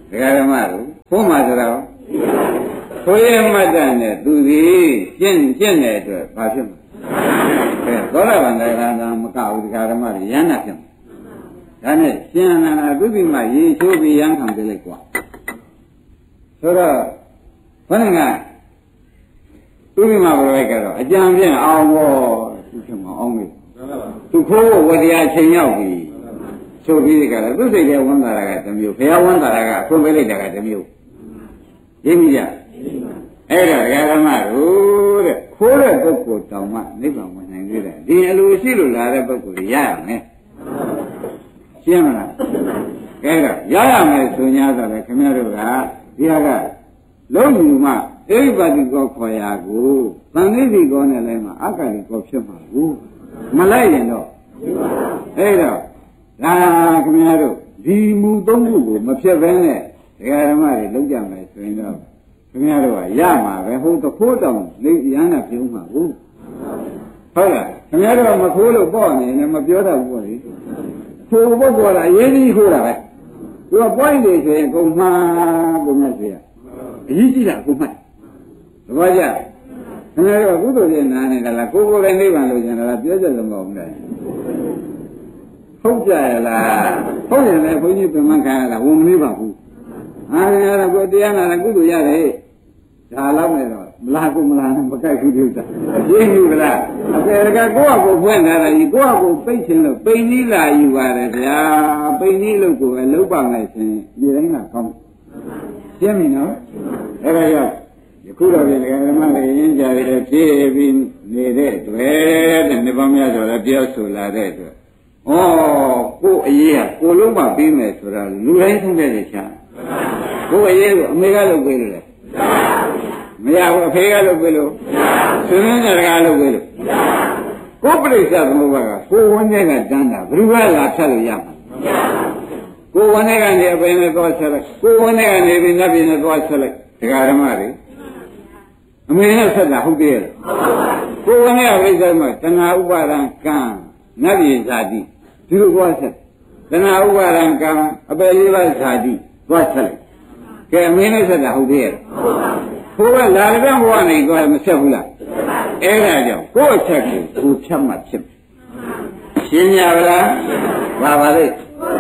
ဒကာဓမ္မတို့ခိုးမှဆိုတော့ခိုးရမှတ်တဲ့နဲ့သူဒီကျင့်ကျင့်တဲ့အတွက်ဘာဖြစ်မလဲသောတာပန်တရားကမကဘူးဒကာဓမ္မတွေရဟနာဖြစ်မှာဒါနဲ့ရှင်အနန္ဒသုတိမရေချိုးပြီးရမ်းခံပြလိုက်กว่าဆိုတော့ဘယ်နဲ့ကသုတိမဘယ်လိုကတော့အကြံဖြင့်အောင်ဘောသူဖြစ်မှာအောင်ပြီသူခိုးဝတရားချိန်ရောက်ပြီဆိုပြီးကြတယ်သူစိတ်ထဲဝန်တာကတစ်မျိုးဘုရားဝန်တာကအခွင့်ပေးလိုက်တာကတစ်မျိုးရင်းမိကြအဲ့တော့ဓမ္မတို့တဲ့ခိုးတဲ့ပုဂ္ဂိုလ်တောင်မှနိဗ္ဗာန်ဝင်နိုင်သေးတယ်ဒီအလိုရှိလို့လာတဲ့ပုဂ္ဂိုလ်ကြီးရရမယ်ရှင်းမလားအဲ့တော့ရရမယ်ဆို냐ဆိုတယ်ခင်ဗျားတို့ကဒီဟာကလုံးယူမှအိဗ္ဗတိကောခေါ်ရာကိုသံဃိတိကောနဲ့လည်းမှအက္ခဏိကောဖြစ်မှာဘူးမလိုက်ရင်တော့အဲ့တော့ဒါခင်ဗျားတို့ဒီမူသုံးခုကိုမဖြစ်ဘဲနဲ့ဒကာဓမ္မတွေလုံးကြမယ်ဆိုရင်တော့ခင်ဗျားတို့ကရမှာပဲဟိုတခိုးတောင်လိရဟနာပြုံးမှာဘူးဟုတ်လားခင်ဗျားတို့ကမခိုးလို့ပေါ့နေလည်းမပြောတတ်ဘူးပေါ့လေခိုးဖို့ပေါ်လာအရေးကြီးခိုးတာပဲသူကပွိုင်းနေဆိုရင်ကုန်မှားကုန်မှားဆိုရအရေးကြီးတာကုန်မှားသဘောကျခင်ဗျားတို့ကကုသိုလ်ပြနာနေတယ်လားကိုယ်ကိုယ်လည်းနိဗ္ဗာန်လို့ကျင်တာပြောကြတယ်မဟုတ်ဘူးလားဟုတ်ကြရလားဟုတ်ရင်လည်းဘုန်းကြီးပြန်မှခံရတာဝန်မနေပါဘူးဟာရတော့ကိုတရားနာကုသိုလ်ရတယ်ဒါတော့မယ်တော့မလားကိုမလားမကြိုက်ဘူးဒီဥစ္စာရင်းပြီလားအပေကကိုယ့်အကိုဖွင့်ထားတာကြီးကိုယ့်အကိုပိတ်ခြင်းလို့ပိန်ကြီးလာယူပါတယ်ဗျာပိန်ကြီးလို့ကိုယ်ပဲလုံးပါမယ်ရှင်ဒီတိုင်းကကောင်းရှင်းပြီနော်အဲ့ဒါကြောင့်ယခုတော့ပြင်ဓမ္မတွေရင်းကြရတဲ့ဖြည့်ပြီးနေတဲ့တွေ့တဲ့နေပါမရဆိုတော့ပြောဆိုလာတဲ့အတွက်ဩကိုယ်အရေးကကိုယ်လုံးမပြီးမယ်ဆိုတော့လူတိုင်းဆုံးတဲ့ချာကိုယ်အရေးကိုအမေကလုပ်ပေးလို့လေမရဘူးအဖေကလုပ်ပေးလို့ဆွေမျိုးတွေကလုပ်ပေးလို့ကိုယ်ပြိဿသမုပ္ပါကကိုယ်ဝန်းထဲကတန်းတာဘယ်သူကလာဖြတ်လို့ရမှာကိုယ်ဝန်းထဲကနေအပင်နဲ့သွားဆက်လိုက်ကိုယ်ဝန်းထဲကနေပြီးနတ်ပြည်နဲ့သွားဆက်လိုက်ဒကာဓမ္မတွေအမေနဲ့ဆက်တာဟုတ်သေးရဲ့ကိုယ်ဝန်းထဲကပြိဿမှာတဏှာဥပါဒံကံနတ်ပြည်ဇာတိဒီလိုသွားဆက်တဏှာဥပါဒံကံအပယ်လေးပါးဇာတိသွားဆက်လိုက်ကဲအမေနဲ့ဆက်တာဟုတ်သေးရဲ့ဘုရားလာတဲ့ဘဝနေတော့မဆက်ဘူးလားအဲ့ဒါကြောင့်ကိုယ့်အချက်ကိုကိုဖြတ်မှဖြစ်ရှင်းရပါလားပါပါလေ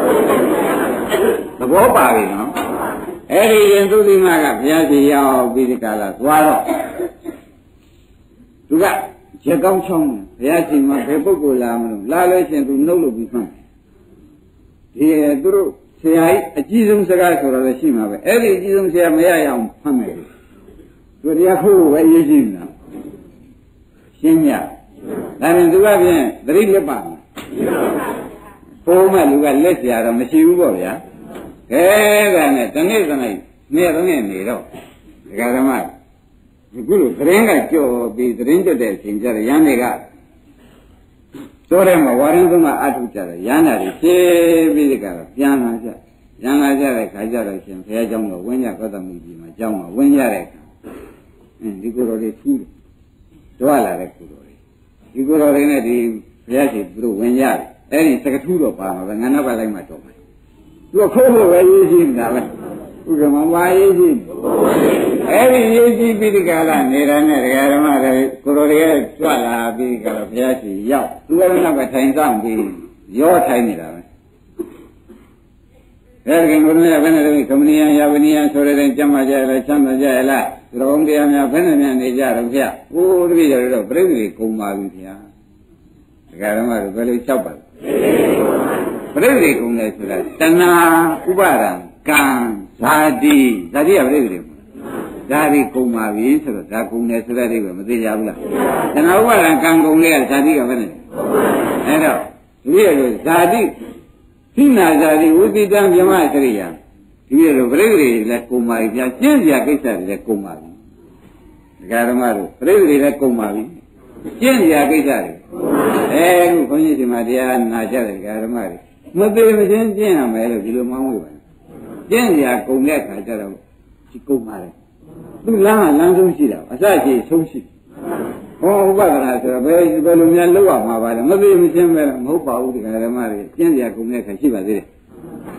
သဘောပါပြီနော်အဲ့ဒီရင်သုတိမကဘုရားရှင်ရောက်ပြီးဒီကလာသွားတော့သူကရက်ကောင်းချောင်းဘုရားရှင်မှာဘယ်ပုဂ္ဂိုလ်လာမလို့လာလို့ရှင်သူနှုတ်လို့ပြီးမှဒီသူတို့ဆရာကြီးအကြီးဆုံးစကားဆိုတော့လည်းရှိမှာပဲအဲ့ဒီအကြီးဆုံးဆရာမရရအောင်ဖမ်းမယ်သူတရားခိုးပဲရေးရှိနေတာရှင်းညဒါရင်သူကပြင်သတိလက်ပါဘိုးမလူကလက်เสียတော့မရှိဘူးပေါ့ဗျာခဲဒါနဲ့တနေ့တနေ့နေ့တော့နေ့နေတော့ဒကာဓမ္မဒီကုလိုသတင်းကကြော်ပြီးသတင်းကြတဲ့အချိန်ကျတော့ရန်တွေကကျောထဲမှာဝါရင်းသုံးကအထုကြတယ်ရန်နာတွေဖြည်းပြီးဒီကတော့ပြန်လာကြရန်လာကြတဲ့ခါကျတော့ရှင်ဘုရားကျောင်းတော်ဝင်းရကောသမိကြီးမှာကျောင်းမှာဝင်းရတဲ့အခါအင်းဒီကိုယ်တော်လေးထူးတယ်တွားလာတဲ့ကိုယ်တော်လေးဒီကိုယ်တော်လေးနဲ့ဒီဘုရားရှင်သူတို့ဝင်ရတယ်အဲ့ဒီစကထူးတော့ပါမှာပဲငါနောက်ပါလိုက်မှတော့မယ်သူကခိုးဖို့ပဲရေးရှိနေတာပဲဥက္ကမပါရေးရှိအဲ့ဒီရေးရှိပြီးဒီကလာနေတာနဲ့ဒကာဓမ္မတွေကိုယ်တော်လေးကြွလာပြီးကြတော့ဘုရားရှင်ရောက်သူကလည်းနောက်ကထိုင်ဆောင်ပြီးရောထိုင်နေတာပဲအဲ့ဒီကိုယ်တော်ကဘယ်နဲ့လဲကမဏီယံယာဝနိယံဆိုတဲ့ကျမ်းမာကြရလားချမ်းသာကြရလားသူတော်တရားများဘယ်နဲ့များနေကြတော့ဗျာဟိုတပည့်တော်တော့ပြိဿတွေကုန်ပါပြီဗျာဒကာဓမ္မတို့ဘယ်လိုလျှောက်ပါလဲပြိဿတွေကုန်တယ်ဆိုတာတဏှာဥပါဒံကံဇာတိဇာတိကပြိဿတွေဇာတိကုန်ပါပြီဆိုတော့ဒါကုန်တယ်ဆိုတဲ့အိဗယ်မသိကြဘူးလားတဏှာဥပါဒံကံကုန်လေဇာတိကဘယ်နဲ့အဲ့တော့ဒီလိုဇာတိခိနာဇာတိဝိတိတံမြမစရိယာဒီလိုပြိဿတွေလည်းကုန်ပါပြီဗျာကျင့်စရာကိစ္စတွေလည်းကုန်ပါပြီဒကာဓမ္မတို့ပြိဿတွေလည်းကုန်ပါပြီကျင့်စရာကိစ္စတွေအဲခုခွန်ကြီးဒီမှာတရားနာကြတယ်ဒကာဓမ္မတွေမသေးမချင်းကျင့်ရမယ်လို့ဒီလိုမှန်းဝေးပါကျင့်စရာကုန်တဲ့ခါကျတော့ဒီကုန်ပါလေသူလမ်းကလမ်းဆုံးရှိတာအစရှိဆုံးရှိဟောဥပဒနာဆိုတော့ဘယ်ဘယ်လိုများလောက်ရမှာပါလဲမသေးမချင်းပဲမဟုတ်ပါဘူးဒကာဓမ္မတွေကျင့်စရာကုန်တဲ့ခါရှိပါသေးတယ်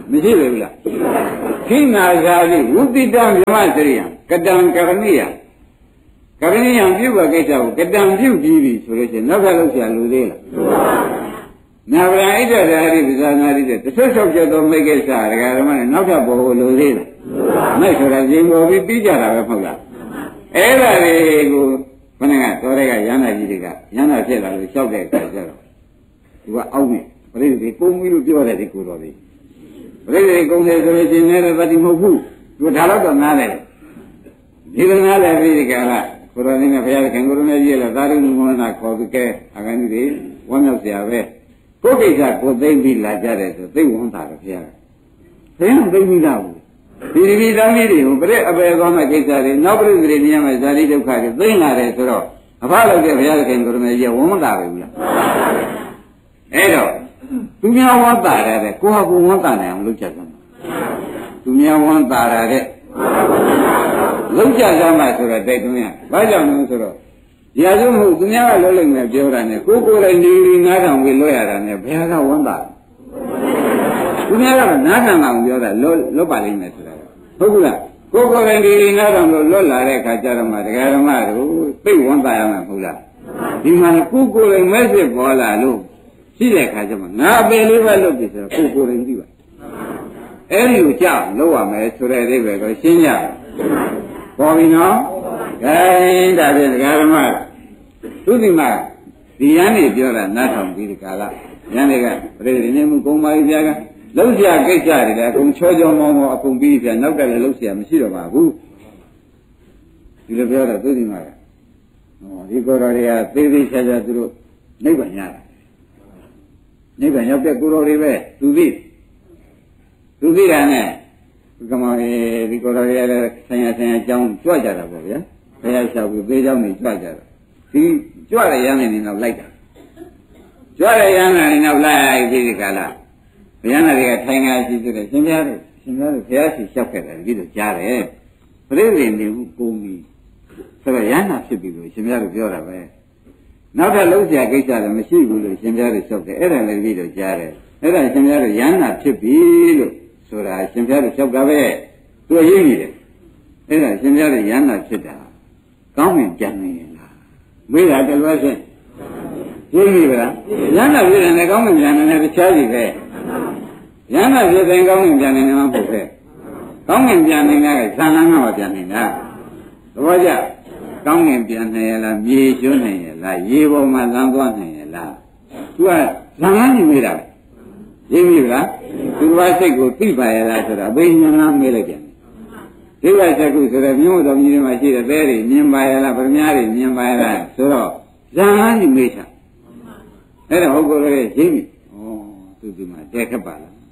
မရှိဘူးလားခိနာဇာတိဝုတိတံမြမစရိယံကတံကရဏိယကရဏိယံပြုတ်ကိစ္စကိုကတံပြုတ်ပြီးပြီဆိုလို့ရှိရင်နောက်ကလောက်ဆရာလူသေးလားနာဗရာဣဒ္ဓရာဟိပဇာနာတိတဲ့တစ်ဆက်ဆောက်ကျသောမိကိစ္စဒကာဓမ္မနဲ့နောက်ထပ်ဘောကိုလူသေးလားမဲ့ဆိုတာရင်ပေါ်ပြီးပြီးကြတာပဲမဟုတ်လားအဲ့ဒါတွေကိုခဏကတော်တဲ့ကရဟန္တာကြီးတွေကရဟန္တာဖြစ်လာလို့လျှောက်တဲ့အခါကျတော့သူကအောက်နဲ့ပြိတ္တိကုန်းပြီးလို့ပြောတယ်ဒီကိုတော်လေးပြိတ္တိကုန်းတယ်ဆိုလို့ရှိရင်လည်းတတိမဟုတ်ဘူးသူဒါတော့တော့နားတယ်ဒီလိုနားတယ်ပြီးဒီကလာကိုတော်လေးနဲ့ဘုရားခင်ကိုတော်နဲ့ကြီးလည်းသာရိပုတ္တနာခေါ်ပြီးကဲအကန်ကြီးတွေဝမ်းမြောက်စရာပဲကိုယ်ကိစ္စကိုသိပြီးလာကြတယ်ဆိုသိဝန်တာတယ်ဘုရားဘယ်နဲ့သိပြီးလာဘူးဒီဒီတောင်းကြီးတွေကိုပြည့်အပေကောင်းတဲ့ကိစ္စတွေနောက်ပြည့်တွေနေရာမှာဇာတိဒုက္ခတွေသိလာတယ်ဆိုတော့အဖလောက်တဲ့ဘုရားခင်ကိုရမေကြီးဝန်းတာပဲဘူးလားအဲ့တော့သူများဝန်းတာရတဲ့ကိုဟာကိုဝန်းတာနိုင်အောင်လုပ်ကြစမ်းသူများဝန်းတာရတဲ့လုပ်ကြစမ်းမှဆိုတော့တိုက်တွန်းရဘာကြောင့်လဲဆိုတော့ရာဇဝမှုသူများကလုပ်လိုက်မယ်ပြောတာနဲ့ကိုကိုယ်တိုင်နေနေငါးထောင်ပြီးလွတ်ရတာနဲ့ဘယ်ဟာကဝန်းတာသူများကနားခံအောင်ပြောတာလွတ်လွတ်ပါလိမ့်မယ်ဆိုတာဟုတ်ဘူးလားကိုယ်ကိုယ်တိုင်ဒီနားထောင်လို့လွတ်လာတဲ့အခါကျတော့မှတရားဓမ္မတို့သိဝန်းတာရမှာမဟုတ်လားဒီမှာကိုယ်ကိုယ်တိုင်မဲ့စစ်ပေါ်လာလို့ရှိတဲ့အခါကျမှငါအပင်လေးပဲလွတ်ပြီဆိုတော့ကိုယ်ကိုယ်တိုင်သိပါအဲ့ဒီကိုကြောက်လောက်ရမယ်ဆိုတဲ့အဓိပ္ပာယ်ကိုရှင်းကြပေါ်ပြီနော်ခိုင်းဒါဖြင့်တရားဓမ္မသူဒီမှာဒီရန်နေပြောတာနားထောင်ပြီးဒီကာလရန်တွေကပြိတ္တိနေမှုကုံပါပြီဗျာကလုံးစရာကိစ္စတွေလည်းအကုန်ချောချောမောမောအကုန်ပြီးပြနောက်ကလည်းလုံးစရာမရှိတော့ပါဘူးဒီလိုပြောတော့သူဒီမှာဟောဒီကိုယ်တော်တွေကသေးသေးချာချာသူတို့နိဗ္ဗာန်ရတာနိဗ္ဗာန်ရောက်တဲ့ကိုယ်တော်တွေပဲသူသိသူသိတာနဲ့ကမောဒီကိုယ်တော်တွေကလည်းဆင်ရဆင်ရအကြောင်းကြွကြတာပေါ့ဗျာဘုရားလျှောက်ပြီးသေးကြောင်းနေကြွကြတာဒီကြွတဲ့ရဟန်းနေတော့လိုက်တာကြွတဲ့ရဟန်းနေတော့လိုက်ပြီးဒီကလာဘုရားနာတွေကထိုင်ငါရှိသေးတယ်ရှင်ပြားတို့ရှင်ပြားတို့ဘုရားရှိလျှောက်ခဲ့တယ်ဒီလိုကြားတယ်ပြိတ္တိနေမှုကိုမီဆိုတော့ရဟနာဖြစ်ပြီလို့ရှင်ပြားတို့ပြောတာပဲနောက်ထပ်လုံးစရာကိစ္စလည်းမရှိဘူးလို့ရှင်ပြားတို့လျှောက်တယ်အဲ့ဒါလည်းပြီးတော့ကြားတယ်အဲ့ဒါရှင်ပြားတို့ရဟနာဖြစ်ပြီလို့ဆိုတာရှင်ပြားတို့လျှောက်တာပဲသူအရေးကြီးတယ်အဲ့ဒါရှင်ပြားတို့ရဟနာဖြစ်တာကောင်းမြင်ကြံနေလားမေးတာတလွဲချင်းရေးပြီဗလားရဟနာဖြစ်တယ်ကောင်းမြင်ကြံနေတယ်တခြားစီပဲရဟနာဖြစ်တဲ့ကောင်းမြင်ကြံနေမှာပေါ့ပဲကောင်းမြင်ကြံနေတာကဇာလန်းကမှကြံနေတာသဘောကျကောင်းမြင်ပြန်နေရလားမြေကျွန်းနေရလားရေပေါ်မှာလမ်းသွားနေရလားသူကဇာလန်းနေမိတာရေးပြီဗလားသူကစိတ်ကိုသိပါရလားဆိုတာအဘိညာဏမေးလိုက်ပြန်ဒီကစကုဆိုတဲ့မြို့တော်ကြီးတွေမှာရှိတဲ့သဲတွေမြင်ပါရလားဗမားတွေမြင်ပါရလားဆိုတော့ဇာလန်းနေမိတာအဲ့ဒါဟုတ်ကိုယ်ရဲ့ရေးပြီဩသူဒီမှာတဲခက်ပါလား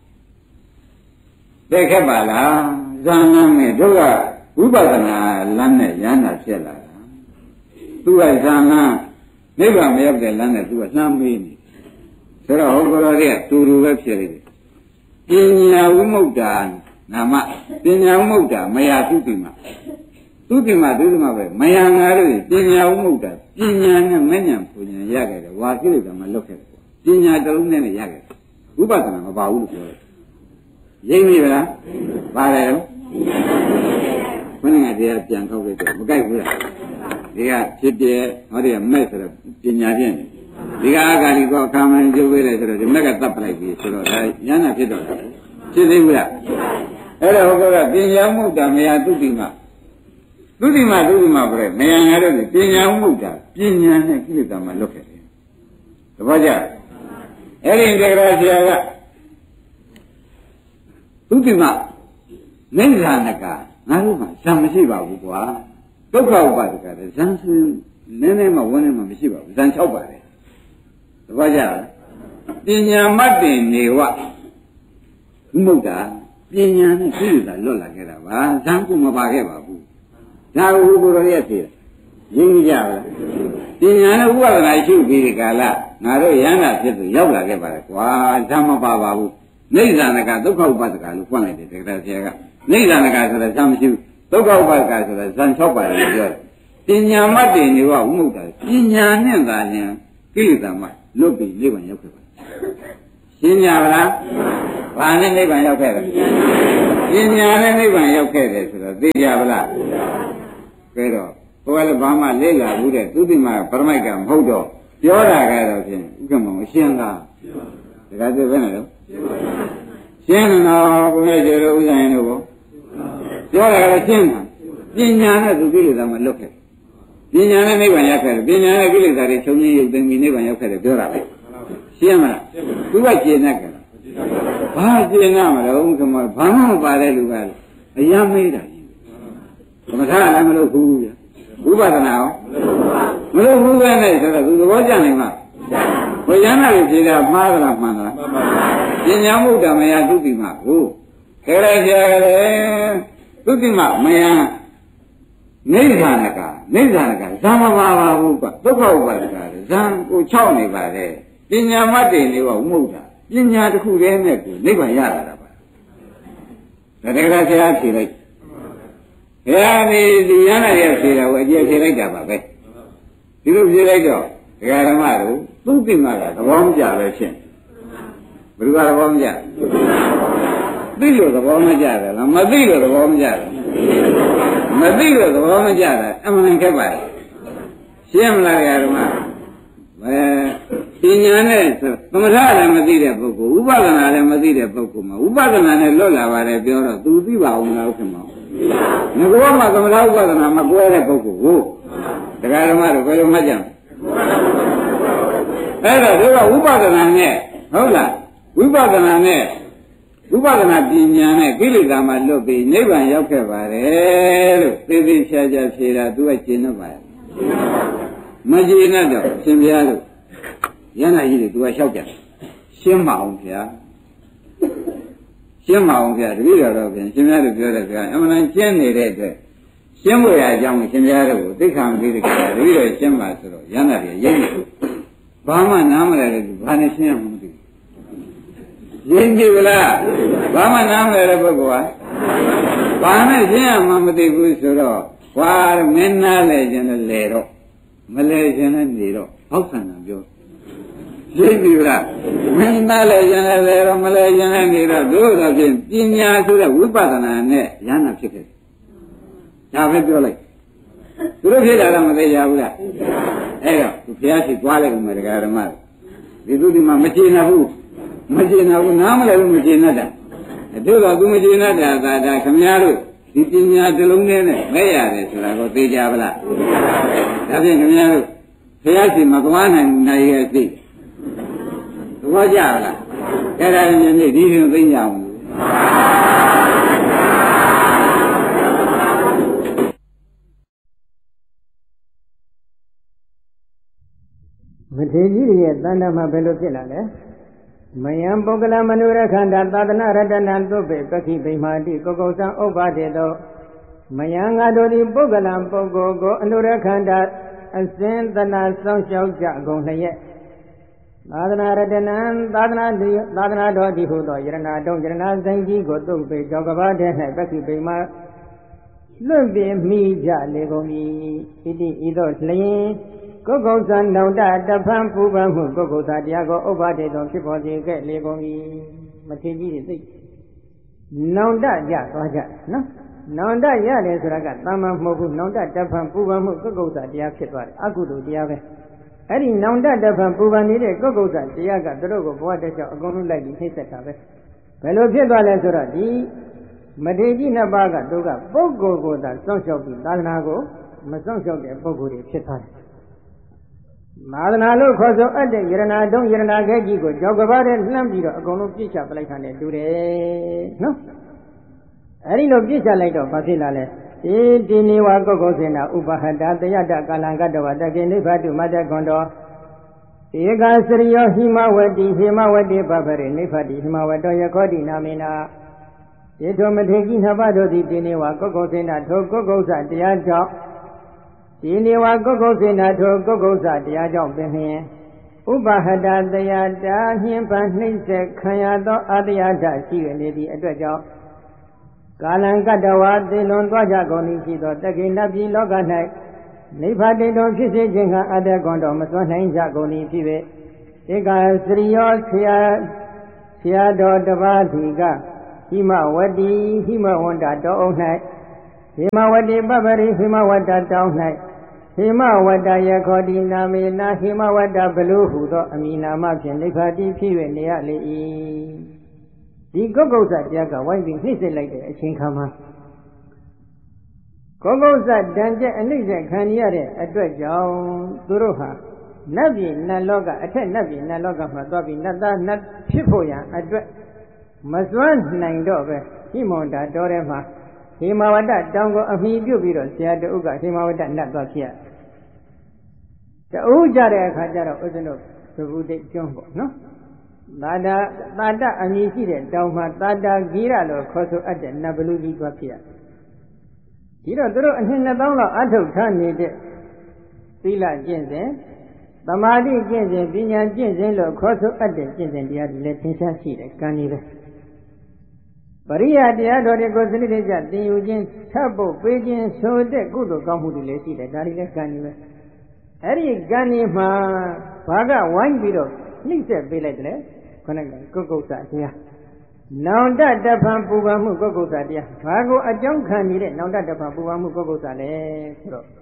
တဲ့ခက်ပါလားဇာနာနဲ့တို့ကဝိပဿနာလမ်းနဲ့ရဟနာဖြစ်လာတာသူကဇာနာနိဗ္ဗာန်မရောက်တဲ့လမ်းနဲ့သူကနှမ်းမေးနေဆိုတော့ဟောကောတွေကတူတူပဲဖြစ်နေတယ်ပညာဝိမု ക്ത နာမပညာဝိမု ക്ത မယာသုတိမသုတိမသုတိမပဲမယာငါတို့ပညာဝိမု ക്ത ပညာနဲ့မဉ္ဇဉ်ပူဉ္ဇဉ်ရခဲ့တယ်ဝါကိလေသာမလွတ်ခဲ့တယ်ပညာတလုံးနဲ့ရခဲ့တယ်ဝိပဿနာမပါဘူးလို့ပြောတယ်ရိပ်ပြီလားပါတယ်တော့ဘယ်နဲ့တရားပြန်ခောက်လိုက်တော့မကြိုက်ဘူးလားဒီကဖြစ်ပြဟောဒီကမဲ့ဆိုတော့ပညာပြည့်နေဒီကအာဂါလိကောအခါမှန်ကျုပ်ပေးတယ်ဆိုတော့ဒီမက်ကတတ်ပလိုက်ပြီဆိုတော့ဒါဉာဏ်ဖြစ်တော့တယ်ဖြစ်သေးဘူးလားအဲ့တော့ဟောကပညာမှုတ္တမယသုတိမသုတိမသုတိမပြဲမယံငါတို့ပညာမှုတ္တပညာနဲ့ကိလေသာမှလွတ်ခဲ့တယ်သဘောကျအဲ့ဒီတက္ကရာဆရာကသုတိမနိဗ္ဗာန်ကငါတို့မှာဇံမရှိပါဘူးကွာဒုက္ခဥပါဒကလည်းဇံစင်းနည်းနည်းမှဝန်းနေမှမရှိပါဘူးဇံ၆ပါတယ်တပည့်ကြပညာမတ်တင်နေဝဝိမု ക്ത ပညာနဲ့ကိလေသာလွတ်လာခဲ့တာပါဇံကုမပါခဲ့ပါဘူးဒါကိုဘုရားရဲ့ဖြေရင်းကြပါလားပညာနဲ့ဥပဒနာရှိပြီးဒီကာလငါတို့ရဟန္တာဖြစ်သူရောက်လာခဲ့ပါလေကွာဇံမပါပါဘူးနိဗ္ဗာန်ကဒုက္ခဥပါဒကလို့ဖွင့်လိုက်တယ်တက္ကရာဆရာကနိဗ္ဗာန်ကဆိုတာဇံမရှိဘူးဒုက္ခဥပါဒကဆိုတာဇံ၆ပါးလို့ပြောတယ်ပညာမတ်တင်နေဝဝိမု ক্ত ပညာနဲ့သာလျှင်ကိလေသာမှလွတ်ပြီးနိဗ္ဗာန်ရောက်ခဲ့ပါရှင်းကြပါလားဘာနဲ့နိဗ္ဗာန်ရောက်ခဲ့တယ်ပညာနဲ့နိဗ္ဗာန်ရောက်ခဲ့တယ်ဆိုတော့သိကြပါလားကဲတော့ဘုရားလည်းဘာမှလေ့လာဘူးတဲ့သူတိမပရမိုက်ကမဟုတ်တော့ပြောတာကတော့ဖြင့်ဥက္ကမောင်အရှင်းသားဒါကသိပဲနော်ရှင်းတယ်နော်ဘုရားကျေလို့ဥစ္စာရင်တို့ပြောတာကတော့ရှင်းတာပညာနဲ့သူကိလေသာမှလွတ်ခဲ့ပညာနဲ့နိဗ္ဗာန်ရောက်ခဲ့တယ်ပညာနဲ့ကိလေသာတွေချုပ်ငြိမ်းရုပ်သိမ်းပြီးနိဗ္ဗာန်ရောက်ခဲ့တယ်ပြောတာပဲရှင်းမလားသူကကျေနပ်ကြတယ်ဘာကျေနပ်မလဲဥက္ကမောဘာမှမပါတဲ့လူကလည်းအယမ်းမေးတာကြီးသမထလည်းမလုပ်ဘူးဗျဝိပဿနာရောမလုပ်ဘူးပဲနဲ့ဆိုတော့သူသဘောကျနိုင်မှာဘုရားနာကိုဖြေတာမှားသလားမှန်သလားပညာမှုတမယသုတိမကိုခဲရကြတယ်သုတိမမယနိဗ္ဗာန်ကနိဗ္ဗာန်ကဇာမပါပါဘူးကဒုက္ခဥပါဒကဇံကို၆နေပါလေပညာမတည်နေပါမဟုတ်တာပညာတစ်ခုတည်းနဲ့ကိုနိဗ္ဗာန်ရလာတာပါဒါတကယ်ဆရာဖြေလိုက်ဘုရားဒီဒီရဟန်းရဲ့ဖြေတာကိုအကျယ်ဖြေလိုက်တာပါပဲဒီလိုဖြေလိုက်တော့ဒကာဓမ္မတို့သုတိမကသဘောမကျပဲဖြစ်ဘယ်သူကသဘောမကျသိလို့သဘောမကျတယ်လားမသိလို့သဘောမကျတယ်မသိလို့သဘောမကျတယ်အမှန်ခက်ပါလေရှင်းမလားဒကာဓမ္မအဲပညာနဲ့သမထလည်းမသိတဲ့ပုဂ္ဂိုလ်ဥပဒနာလည်းမသိတဲ့ပုဂ္ဂိုလ်မှာဥပဒနာနဲ့လွတ်လာပါတယ်ပြောတော့သူသိပါအောင်လားခင်ဗျာငကောမှာသမထဥပဒနာမကွဲတဲ့ပုဂ္ဂိုလ်ကိုဒကာဓမ္မတို့ဘယ်လိုမှတ်ကြမလဲအဲ့တော့တို့ကဥပဒနာနဲ့ဟုတ်လားဝိပဿနာနဲ့ဝိပဿနာပညာနဲ့ကိလေသာမှလွတ်ပြီးနိဗ္ဗာန်ရောက်ခဲ့ပါတယ်လို့သိသိချာချာဖြေတာသူကရှင်းတော့ပါရဲ့မရှင်းတော့ရှင်ဘုရားတို့ရဟန္တာကြီးတွေသူကလျှောက်ကြရှင်းမအောင်ဗျာရှင်းမအောင်ဗျာတပည့်တော်တော့ပြန်ရှင်ဘုရားတို့ပြောတဲ့ကအမှန်တန်ရှင်းနေတဲ့အတွက်ရှင်းဖို့ရအကြောင်းရှင်ဘုရားတို့ကိုသိက္ခာမသိတဲ့ကတပည့်တော်ရှင်းပါဆိုတော့ရဟန္တာတွေရိပ်နေဘာမှနားမလဲလို့ဘာနဲ့ရှင်းရမှမသိဘူးရင်းကြည့်ဗလားဘာမှနားမလဲတဲ့ပုဂ္ဂိုလ်ကဘာနဲ့ရှင်းရမှမသိဘူးဆိုတော့ကွာမင်းနားလဲခြင်းနဲ့လေတော့မလဲခြင်းနဲ့နေတော့ဟောက်ဆန်တာပြောရင်းကြည့်ဗလားမင်းနားလဲခြင်းနဲ့လေတော့မလဲခြင်းနဲ့နေတော့တို့တော့ဖြင့်ပညာဆိုတဲ့ဝိပဿနာနဲ့ဉာဏ်ဖြစ်ခဲ့ဒါပဲပြောလိုက်သူတို့ဖြစ်တာတော့မသိရဘူးလားအဲ့တော့သူဘုရားရှိသွားလိုက်ဦးမယ်ဒကာဓမ္မဒီသူဒီမှာမကျေနပ်ဘူးမကျေနပ်ဘူးနားမလဲလို့မကျေနပ်တာတို့တော့သူမကျေနပ်တာဒါဒါခင်ဗျားတို့ဒီပညာတစ်လုံးနဲ့မဲ့ရတယ်ဆိုတာကိုသိကြပါလားဒါဖြင့်ခင်ဗျားတို့ဘုရားရှိမသွားနိုင်နိုင်ရဲ့သိသဘောကျလားအဲ့ဒါညနေဒီလိုသိကြအောင်မထေရကြီးရဲ့တဏ္ဍာမှာဘယ်လိုဖြစ်လာလဲမယံပုဂ္ဂလမနုရခန္ဓာသာသနာရတနာသုပေပခိဗိမာတိကုက္ကုသံဥပ္ပါဒေတောမယံငါတို့သည်ပုဂ္ဂလံပုဂ္ဂိုလ်ကိုအနုရခန္ဓာအစဉ်သနာဆောင်ရှောက်ကြကုန်လျက်သာသနာရတနာသာသနာတိသာသနာတော်ဒီဟုသောယရဏတုံယရဏဆိုင်ကြီးကိုသုပေကြောကဘာထဲ၌ပခိဗိမာလွတ်ပြမိကြလေကုန်၏ဣတိဤသို့လျင်ကုက္ကုသံနောင်တတဖန်ပူပန်မှုကုက္ကုသတရားကိုဥပ္ပါဒေသောဖြစ်ပေါ်စေခဲ့လေကုန်၏မထေရကြီးတွေသိနောင်တကြသွားကြနော်နောင်တရတယ်ဆိုတာကတမ္မာမဟုတ်ဘူးနောင်တတဖန်ပူပန်မှုကုက္ကုသတရားဖြစ်သွားတယ်အကုသိုလ်တရားပဲအဲ့ဒီနောင်တတဖန်ပူပန်နေတဲ့ကုက္ကုသတရားကသူတို့ကိုဘဝတည်းချောက်အကုန်လုံးလိုက်ပြီးနှိမ့်ဆက်တာပဲဘယ်လိုဖြစ်သွားလဲဆိုတော့ဒီမထေရကြီးနှစ်ပါးကတို့ကပုဂ္ဂိုလ်ကိုသာစောင့်ရှောက်ပြီးသာသနာကိုမစောင့်ရှောက်တဲ့ပုဂ္ဂိုလ်တွေဖြစ်သွားတယ်သာသနာလို့ခေါ်ဆိုအပ်တဲ့ယရဏတုံးယရဏခဲကြီးကိုကြောက်ကဘာတဲ့လှမ်းပြီးတော့အကုန်လုံးပြစ်ချပလိုက်တာနဲ့တူတယ်နော်အဲဒီလိုပြစ်ချလိုက်တော့ဘာဖြစ်လာလဲဒီဒီနေဝကုက္ကုစေနာဥပဟတတယတကာလံကတဝတကိနိဗ္ဗတုမတ္တကွန်တော်ဧကစရိယောဟိမဝတိဟိမဝတိပပရိနိဗ္ဗတိဟိမဝတောယခောတိနာမေနာဧထောမထေကြီးနှစ်ပါးတို့သည်ဒီနေဝကုက္ကုစေနာထိုကုက္ကုစတရားကြောင့်ဒီနေဝကုက္ကုစေနာထိုကုက္ကုစတရားကြောင့်ပင်လျင်ဥပဟတတရားတာညှင်းပန်နှိမ့်ဆက်ခံရသောအတ္တယဓာရှိရနေသည့်အတွက်ကြောင့်ကာလံကတ္တဝါသေလွန်သွားကြကုန်၏ရှိသောတက္ကိဏပြည်လောက၌နိဗ္ဗာန်တုံဖြစ်စေခြင်းကအတ္တကွန်တော်မစွမ်းနိုင်ကြကုန်၏ဖြစ်ပေဧကစရိယောဆရာဆရာတော်တပါးစီကဟိမဝတိဟိမဝန္တာတောအုံ၌ဟိမဝတိပပရိဟိမဝတ္တတောင်း၌ဟိမဝတ္တယခောတိနာမေနာဟိမဝတ္တဘလူဟုသောအမိနာမဖြင့်နိဗ္ဗာတိဖြစ်၍နေရလေ၏ဒီကုက္ကုဇတရားကဝိုင်းပြီးနှိမ့်ဆက်လိုက်တဲ့အချိန်ခါမှာကုက္ကုဇတန်ကျက်အနှိမ့်ဆက်ခံရတဲ့အတွက်ကြောင့်သူတို့ဟာနတ်ပြည်နတ်လောကအထက်နတ်ပြည်နတ်လောကမှာသွားပြီးနတ်သားနတ်ဖြစ်ဖို့ရန်အတွက်မစွမ်းနိုင်တော့ပဲဟိမဝန္တာတော်ထဲမှာဟိမဝတ္တတောင်ကိုအမိပြုတ်ပြီးတော့ဆရာတဥကဟိမဝတ္တနတ်သွားဖြစ်ရတူကြတဲ့အခါကျတော့ဥစ္စနုသဗ္ဗုဒိတ်ကျွန်းပေါ့နော်သာတာသာတအမည်ရှိတဲ့တောင်မှာသာတာဂိရလို့ခေါ်ဆိုအပ်တဲ့နတ်ဘလူကြီးသွားဖြစ်ရဒီတော့သူတို့အနှစ်နှစ်သောင်းလောက်အထုတ်ထားနေတဲ့သီလကျင့်စဉ်သမာဓိကျင့်စဉ်ပညာကျင့်စဉ်လို့ခေါ်ဆိုအပ်တဲ့ကျင့်စဉ်တရားတွေလည်းသင်္ချာရှိတယ်ကံနေပဲပရိယာတရားတော်တွေကိုစနစ်တကျသင်ယူခြင်းထပ်ဖို့ပေးခြင်းဆိုတဲ့ကုသိုလ်ကောင်းမှုတွေလည်းရှိတယ်ဒါတွေလည်းကံနေပဲအဲ့ဒီကံနေမှာဘာကဝိုင်းပြီးတော့နှိမ့်ဆက်ပေးလိုက်တယ်ခொနဲ့ကုက္ကုဇတရားနောင်တတဖန်ပူပန်မှုကုက္ကုဇတရားဘာကိုအကြောင်းခံနေတဲ့နောင်တတဖန်ပူပန်မှုကုက္ကုဇလဲဆိုတော့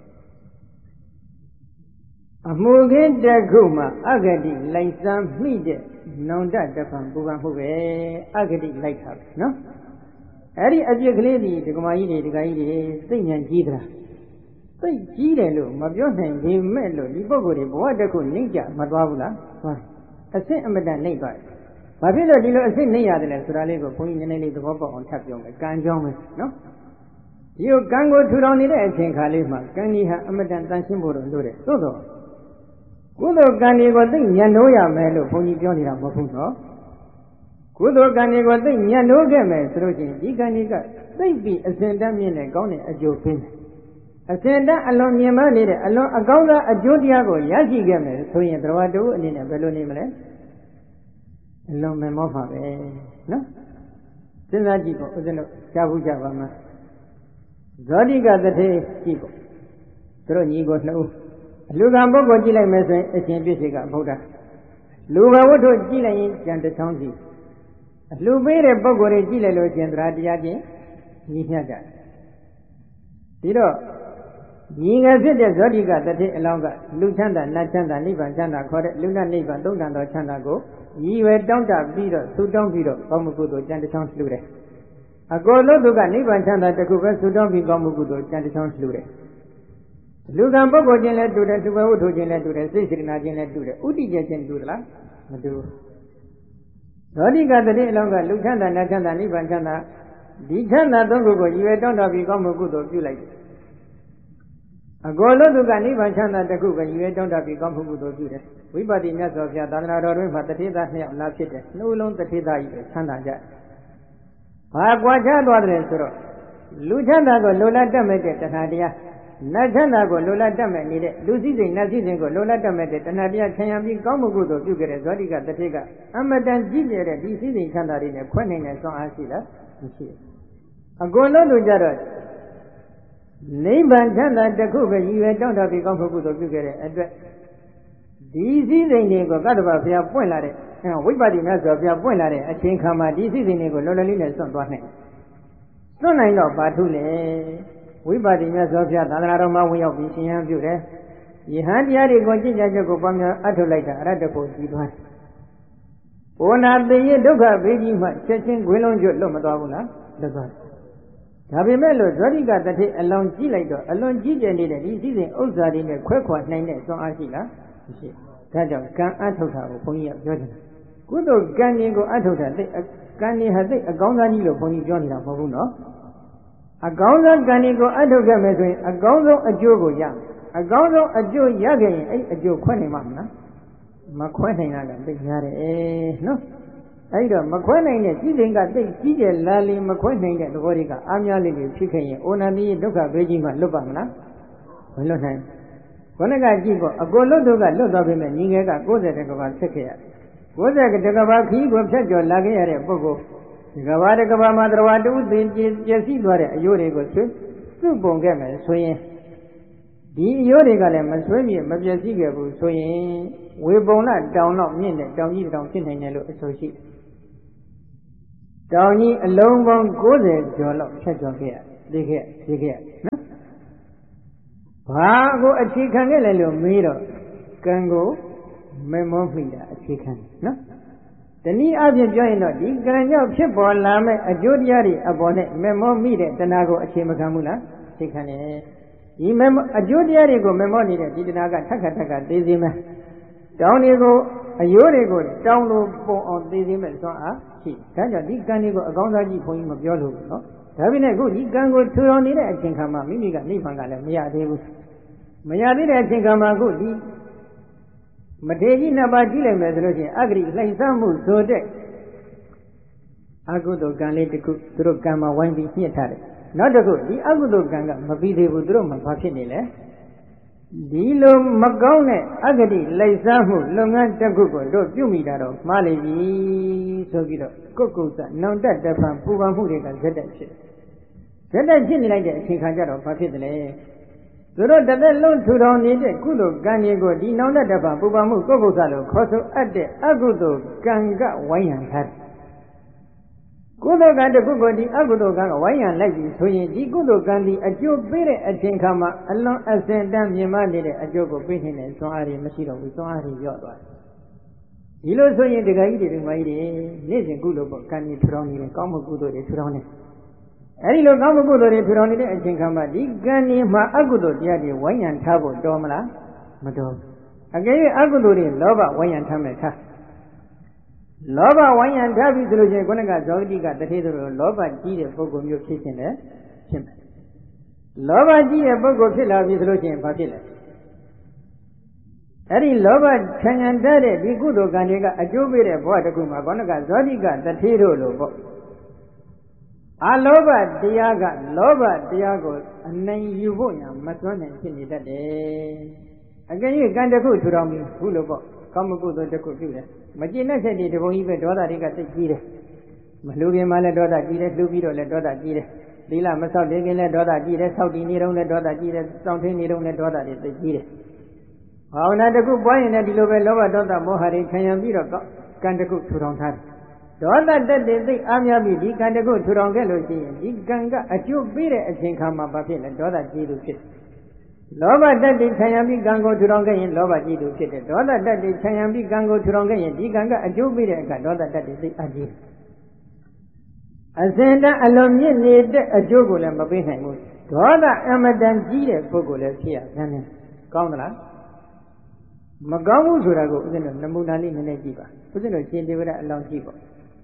အမှုခင်းတစ်ခုမှာအဂတိလိုက်စမ်းမိတဲ့နောင်တတဖန်ပူပန်မှုပဲအဂတိလိုက်တာပဲနော်အဲ့ဒီအပြစ်ကလေးဒီဒကမာကြီးတွေဒကာကြီးတွေစိတ်ဉာဏ်ကြီးသလားစိတ်ကြီးတယ်လို့မပြောနိုင်ပေမဲ့လို့ဒီပုဂ္ဂိုလ်တွေဘဝတစ်ခုနှိမ့်ကြမသွားဘူးလားသွားအစစ်အမတန်နှိမ့်သွားတယ်ဘာဖြစ်လို့ဒီလိုအစစ်နှိမ့်ရတယ်လဲဆိုတာလေးကိုဘုန်းကြီးနည်းနည်းလေးသဘောပေါက်အောင်ထပ်ပြောမယ်ကံကြောင်းပဲနော်ဒီကိုကံကိုထူထောင်နေတဲ့အချိန်ခါလေးမှာကံကြီးဟာအမတန်တန်ရှင်းဖို့လို့လို့တယ်သို့တော့ကုသိုလ်ကံတွေကိုသိညံ့လို့ရမယ်လို့ဘုန်းကြီးပြောနေတာမဟုတ်ဘူးနော်ကုသိုလ်ကံတွေကိုသိညံ့လို့ခဲ့မယ်ဆိုလို့ရှိရင်ဒီကံကြီးကသိပြီးအစဉ်တမ်းမြင့်တဲ့ကောင်းတဲ့အကျိုးပေးတယ်အစဉ်တမ်းအလွန်မြင်မှနေတဲ့အလွန်အကောင်းသောအကျိုးတရားကိုရရှိခဲ့မယ်ဆိုရင်တရားတူအနေနဲ့ဘယ်လိုနေမလဲအလွန်မမောပါပဲနော်စဉ်းစားကြည့်ပေါ့ဦးဇင်းတို့ကြားဘူးကြပါမှာဇောတိကတထေကြည့်ပေါ့သူတို့ညီကိုနှစ်ဦးအလူကံပုဂ္ဂိုလ်ကြည့်လိုက်မယ်ဆိုရင်အရှင်ပြည့်စေကဗုဒ္ဓလူဘဝတ္ထုကြည့်လိုက်ရင်ကြံတစ်ချောင်းစီအလူပေးတဲ့ပုဂ္ဂိုလ်တွေကြည့်လိုက်လို့ရှင်သရတရားချင်းညီမျှကြဒီတော့ညီငယ်ဖြစ်တဲ့ဇောတိကတထေအလောင်းကလူချမ်းသာနတ်ချမ်းသာနိဗ္ဗာန်ချမ်းသာခေါ်တဲ့လူနတ်နိဗ္ဗာန်သုံးတန်သောချမ်းသာကိုရည်ရွယ်တောင်းတပြီးတော့သုတောင်းပြီးတော့ကောင်းမှုကုသိုလ်ကြံတစ်ချောင်းလှူတယ်အကိုလို့သူကနိဗ္ဗာန်ချမ်းသာတစ်ခုပဲသုတောင်းပြီးကောင်းမှုကုသိုလ်ကြံတစ်ချောင်းလှူတယ်လူကံပုဂ္ဂိုလ်ချင်းလည်းတူတယ်သူဘဝတ္ထုချင်းလည်းတူတယ်စိတ်စေတနာချင်းလည်းတူတယ်ဥတည်ချက်ချင်းတူသလားမတူဘူးဇောတိကတတိအလောင်းကလူချမ်းသာနတ်ချမ်းသာနိဗ္ဗာန်ချမ်းသာဒီချမ်းသာသုံးခုကိုရည်ရွယ်တောင်းတပြီးကောင်းမှုကုသိုလ်ပြုလိုက်တယ်အကိုလို့သူကနိဗ္ဗာန်ချမ်းသာတစ်ခုပဲရည်ရွယ်တောင်းတပြီးကောင်းမှုကုသိုလ်ပြုတယ်ဝိပဿနာမြတ်စွာဘုရားသာသနာတော်တွင်မှာတထေသားနှစ်ယောက်လာဖြစ်တယ်နှုတ်လုံးတထေသားကြီးပဲချမ်းသာကြဘာကွာခြားသွားတယ်ဆိုတော့လူချမ်းသာကိုလိုလားတတ်မဲ့တဲ့တဏှာတရားနတ်ချမ်းသာကိုလိုလားတတ်မဲ့နေတဲ့လူစည်းစိမ်နတ်စည်းစိမ်ကိုလိုလားတတ်မဲ့တဲ့တဏှာတရားခံရပြီးကောင်းမှုကုသိုလ်ပြုခဲ့တဲ့ဇောတိကတထေကအမတန်ကြီးကျယ်တဲ့ဒီစည်းစိမ်ချမ်းသာတွေနဲ့ခွဲနိုင်တဲ့စွမ်းအားရှိလားမရှိဘူးအကုန်လုံးတို့ကြတော့နိဗ္ဗာန်ချမ်းသာတစ်ခုပဲရည်ရွယ်တောင်းတပြီးကောင်းမှုကုသိုလ်ပြုခဲ့တဲ့အတွက်ဒီစည်းစိမ်တွေကိုကတ္တဗဘုရားပွင့်လာတဲ့ဝိပဿနာမြတ်စွာဘုရားပွင့်လာတဲ့အချိန်ခါမှာဒီစည်းစိမ်တွေကိုလောလောလေးနဲ့စွန့်သွားနိုင်စွန့်နိုင်တော့ဘာထုလဲဝိပဿနာမြတ်စွာဘုရားသာသနာတော်မှာဝင်ရောက်ပြီးရှင်ဟန်ပြုတယ်ယဟန်တရားတွေကိုကြည်ကြချက်ကိုပွားများအထုတ်လိုက်တာအရတ္တဖို့ကြီးသွားတယ်ဘဝနာသိရဒုက္ခဘေးကြီးမှချက်ချင်းခွင်းလုံးကျွတ်လွတ်မသွားဘူးလားလွတ်သွားဒါပေမဲ့လို့ဇောတိကတထေအလောင်းကြည့်လိုက်တော့အလွန်ကြီးကျယ်နေတဲ့ဒီစည်းစိမ်ဥစ္စာတွေနဲ့ခွဲခွာနိုင်တဲ့စွမ်းအားရှိလားမရှိဒါကြောင့်ကံအထုတ်တာကိုဘုန်းကြီးကပြောချင်တယ်ကုသိုလ်ကံရင်ကိုအထုတ်တာသိကံရင်ဟာသိအကောင်းစားကြီးလို့ဘုန်းကြီးပြောနေတာမဟုတ်ဘူးနော်အကောင်းဆုံးကံရင်ကိုအထုတ်ခဲ့မယ်ဆိုရင်အကောင်းဆုံးအကျိုးကိုရအကောင်းဆုံးအကျိုးရခဲ့ရင်အဲ့အကျိုးခွဲနိုင်မှာမလားမခွဲနိုင်တာကသိများတယ်နော်အဲ့တော့မခွဲနိုင်တဲ့ကြီးစဉ်ကသိကြီးကျယ်လာလေမခွဲနိုင်တဲ့သဘောတွေကအားများလေးတွေဖြစ်ခဲ့ရင်အိုနန္တိဒုက္ခဘေးကြီးမှလွတ်ပါမလားမလွတ်နိုင်ခொနကကြည့်ပေါ့အကိုလွတ်တို့ကလွတ်သွားပြီမဲ့ညီငယ်က၉၀တကဘာဖြစ်ခဲ့ရ၉၀တကဘာခီးကိုဖြတ်ကျော်လာခဲ့ရတဲ့ပုဂ္ဂိုလ်ဒီကဘာတကဘာမှာတရားတူသိပြည့်စည်သွားတဲ့အယိုးတွေကိုဆွစုပုံခဲ့မယ်ဆိုရင်ဒီအယိုးတွေကလည်းမဆွေးမြေမပြည့်စည်ခဲ့ဘူးဆိုရင်ဝေပုံလတောင်တော့မြင့်တဲ့တောင်ကြီးတောင်ဖြစ်နိုင်တယ်လို့အဆိုရှိတယ်တောင်ကြီးအလုံးပေါင်းကိုးဆယ်ကျော်လောက်ဖြတ်ကျော်ခဲ့ရသိခဲ့သိခဲ့နော်ဘာကိုအခြေခံခဲ့လဲလို့မေးတော့ကံကိုမမောမိတာအခြေခံနော်တနည်းအားဖြင့်ပြောရင်တော့ဒီကံကြောင့်ဖြစ်ပေါ်လာမဲ့အကျိုးတရားတွေအပေါ်နဲ့မမောမိတဲ့တဏှာကိုအခြေမခံဘူးလားအခြေခံတယ်ဒီမအကျိုးတရားတွေကိုမမောနေတဲ့ဒီတဏှာကထက်ခါထက်ခါသိစေမယ်တောင်းတွေကိုအယိုးတွေကိုတောင်းလို့ပုံအောင်သိစေမဲ့စွမ်းအားရှိဒါကြောင့်ဒီကံတွေကိုအကောင်းစားကြည့်ခွန်ကြီးမပြောလို့ဘူးနော်ဒါပေမဲ့ခုဒီကံကိုထူထောင်နေတဲ့အချိန်ခါမှာမိမိကနိဗ္ဗာန်ကလည်းမရသေးဘူးမရသေးတဲ့အချိန်ခါမှာခုဒီမထေကြီးနှစ်ပါးကြည့်လိုက်မယ်ဆိုလို့ရှိရင်အဂရိလှိမ့်ဆမှုဆိုတဲ့အကုသိုလ်ကံလေးတစ်ခုသူတို့ကံမှာဝိုင်းပြီးညှစ်ထားတယ်နောက်တစ်ခုဒီအကုသိုလ်ကံကမပြီးသေးဘူးသူတို့မှဘာဖြစ်နေလဲဒီလိုမကောင်းတဲ့အဂတိလှိမ့်ဆမှုလုပ်ငန်းတစ်ခုကိုတို့ပြုမိတာတော့မှားလိမ့်ပြီဆိုပြီးတော့ကုတ်ကုတ်စနောင်တတဖန်ပူပန်မှုတွေကဇက်တက်ဖြစ်ဇက်တက်ဖြစ်နေလိုက်တဲ့အချိန်ခါကျတော့ဘာဖြစ်တယ်လဲသူတို့တသက်လုံးထူထောင်နေတဲ့ကုသိုလ်ကံတွေကိုဒီနောင်တတဖန်ပူပန်မှုကုတ်ကုတ်စလို့ခေါ်ဆိုအပ်တဲ့အကုသိုလ်ကံကဝိုင်းရန်ထားတယ်ကုသိုလ်ကံတစ်ခုကိုဒီအကုသိုလ်ကံကဝိုင်းရန်လိုက်ပြီဆိုရင်ဒီကုသိုလ်ကံဒီအကျိုးပေးတဲ့အချိန်ခါမှာအလွန်အစင်တန်းမြင်မနေတဲ့အကျိုးကိုပေးနေတဲ့စွမ်းအားတွေမရှိတော့ဘူးစွမ်းအားတွေလျော့သွားတယ်ဒီလိုဆိုရင်ဒကာကြီးတွေဒကာကြီးတွေနေ့စဉ်ကုသိုလ်ပေါ့ကံကြီးထူထောင်နေတယ်ကောင်းမှုကုသိုလ်တွေထူထောင်နေအဲဒီလိုကောင်းမှုကုသိုလ်တွေထူထောင်နေတဲ့အချိန်ခါမှာဒီကံကြီးမှာအကုသိုလ်တရားတွေဝိုင်းရန်ထားဖို့တော်မလားမတော်ဘူးအကယ်၍အကုသိုလ်တွေလောဘဝိုင်းရန်ထားမယ်ထားလောဘဝိုင်းရန်ထားပြီဆိုလို့ရှိရင်ခုနကဇောတိကတထေးတို့လောဘကြီးတဲ့ပုဂ္ဂိုလ်မျိုးဖြစ်ခြင်းလည်းဖြစ်မယ်လောဘကြီးတဲ့ပုဂ္ဂိုလ်ဖြစ်လာပြီဆိုလို့ရှိရင်ဘာဖြစ်လဲအဲ့ဒီလောဘခြံရံတဲ့ဒီကုသိုလ်ကံတွေကအကျိုးပေးတဲ့ဘဝတစ်ခုမှာခုနကဇောတိကတထေးတို့လိုပေါ့အလောဘတရားကလောဘတရားကိုအနိုင်ယူဖို့ညာမစွမ်းနိုင်ဖြစ်နေတတ်တယ်အကယ်၍ကံတစ်ခုထူထောင်ပြီးဘူးလို့ပေါ့ကောင်းမှုကုသိုလ်တစ်ခုပြုတယ်မကျင့်တဲ့စိတ်တွေတပုံကြီးပဲဒေါသတွေကသိကြီးတယ်မလှူခင်မှလည်းဒေါသကြီးတယ်လှူပြီးတော့လည်းဒေါသကြီးတယ်သီလမဆောက်တင်ခင်လည်းဒေါသကြီးတယ်ဆောက်တည်နေတော့လည်းဒေါသကြီးတယ်စောင့်ထင်းနေတော့လည်းဒေါသတွေသိကြီးတယ်ဘာဝနာတစ်ခုပွားရင်လည်းဒီလိုပဲလောဘဒေါသမောဟတွေခံရပြီးတော့ကံတစ်ခုထူထောင်ထားတယ်ဒေါသတက်တဲ့သိအားများပြီးဒီကံတစ်ခုထူထောင်ခဲ့လို့ရှိရင်ဒီကံကအကျိုးပေးတဲ့အချိန်ခါမှာဘာဖြစ်လဲဒေါသကြီးလို့ဖြစ်လောဘတတ္တိခံရပြီးကံကိုထူထောင်ခဲ့ရင်လောဘကြီးသူဖြစ်တယ်ဒေါသတတ္တိခံရပြီးကံကိုထူထောင်ခဲ့ရင်ဒီကံကအကျိုးပေးတဲ့အခါဒေါသတတ္တိသိအကြီးအစဉ်တန်းအလွန်မြင့်နေတဲ့အကျိုးကိုလည်းမပေးနိုင်ဘူးဒေါသအမတန်ကြီးတဲ့ပုဂ္ဂိုလ်လည်းဖြစ်ရခံတယ်ကောင်းသလားမကောင်းဘူးဆိုတာကိုဦးဇင်းတို့နမူနာလေးနည်းနည်းကြည့်ပါဦးဇင်းတို့ရှင်တေဝရအလောင်းကြည့်ပါ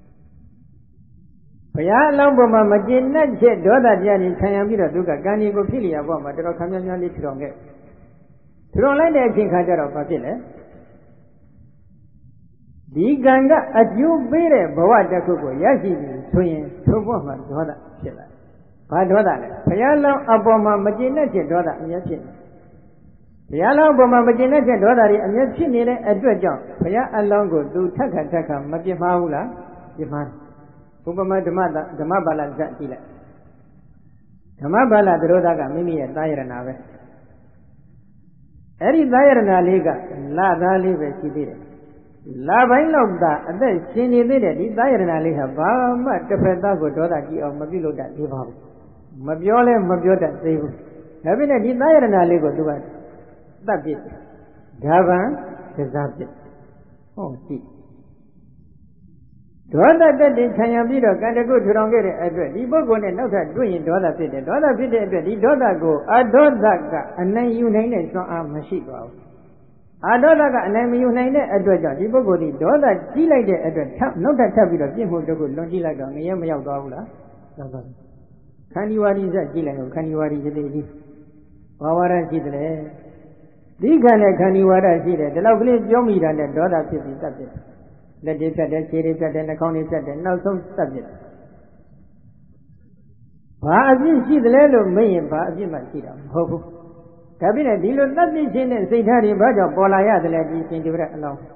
ဘုရားအလောင်းပေါ်မှာမကျေနပ်ချက်ဒေါသတရားတွေခံရပြီးတော့သူကကံကြီးကိုဖြစ်လျာပေါ်မှာတော်တော်ခံများများလေးထူထောင်ခဲ့ထူထောင်လိုက်တဲ့အချိန်ခါကျတော့ဘာဖြစ်လဲဒီကံကအကျိုးပေးတဲ့ဘဝတစ်ခုကိုရရှိပြီဆိုရင်ထိုဘဝမှာဒေါသဖြစ်လာဘာဒေါသလဲဘုရားလောင်းအပေါ်မှာမကျေနပ်ချက်ဒေါသအမြဲဖြစ်နေဘုရားလောင်းအပေါ်မှာမကျေနပ်ချက်ဒေါသတွေအမြဲဖြစ်နေတဲ့အတွက်ကြောင့်ဘုရားအလောင်းကိုသူထက်ခါထက်ခါမပြစ်မှားဘူးလားပြစ်မှားဥပမာဓမ္မဓမ္မပါဠိဇတ်ကြည့်လိုက်ဓမ္မပါဠိသရောဓကမိမိရဲ့သာယရဏပဲအဲ့ဒီသာယရဏလေးကလသားလေးပဲရှိသေးတယ်လပိုင်းလောက်သာအသက်ရှင်နေသေးတယ်ဒီသာယရဏလေးဟာဘာမှတစ်ဖက်သားကိုဒေါသကြည့်အောင်မပြုလုပ်တတ်သေးပါဘူးမပြောလဲမပြောတတ်သေးဘူးဒါပေမဲ့ဒီသာယရဏလေးကိုသူကတတ်ပြစ်ဒါဗံဒဇပြစ်ဟောကြည့်ဒေါသတက်တဲ့ခံရပြီးတော့ကံတကုထူထောင်ခဲ့တဲ့အတွက်ဒီပုဂ္ဂိုလ်နဲ့နောက်ထပ်တွေ့ရင်ဒေါသဖြစ်တယ်ဒေါသဖြစ်တဲ့အတွက်ဒီဒေါသကိုအဒေါသကအနိုင်ယူနိုင်တဲ့စွမ်းအားမရှိပါဘူးအဒေါသကအနိုင်မယူနိုင်တဲ့အတွက်ကြောင့်ဒီပုဂ္ဂိုလ်ဒီဒေါသကြီးလိုက်တဲ့အတွက်ထပ်နောက်ထပ်ထပ်ပြီးတော့ပြစ်မှုတစ်ခုလွန်ကြည့်လိုက်တော့ငရဲမရောက်သွားဘူးလားရောက်သွားပြီခန္ဒီဝါဒီဇက်ကြည့်လိုက်တော့ခန္ဒီဝါဒီစိတ်ကြီးဘာဝရရှိတယ်ဒီခန္ဓာခန္ဒီဝါဒရှိတယ်ဒီလောက်ကလေးပြောမိတာနဲ့ဒေါသဖြစ်ပြီးတတ်တယ်လက်တွေဖြတ်တယ်ခြေတွေဖြတ်တယ်နှာခေါင်းတွေဖြတ်တယ်နောက်ဆုံးသတ်ပြစ်ဘာအပြစ်ရှိသလဲလို့မေးရင်ဘာအပြစ်မှရှိတာမဟုတ်ဘူးဒါပြည့်နဲ့ဒီလိုသတ်ပြစ်ခြင်းနဲ့စိတ်ထားတွေဘာကြောင့်ပေါ်လာရတယ်လဲဒီရှင်ဒီဝရအလောင်း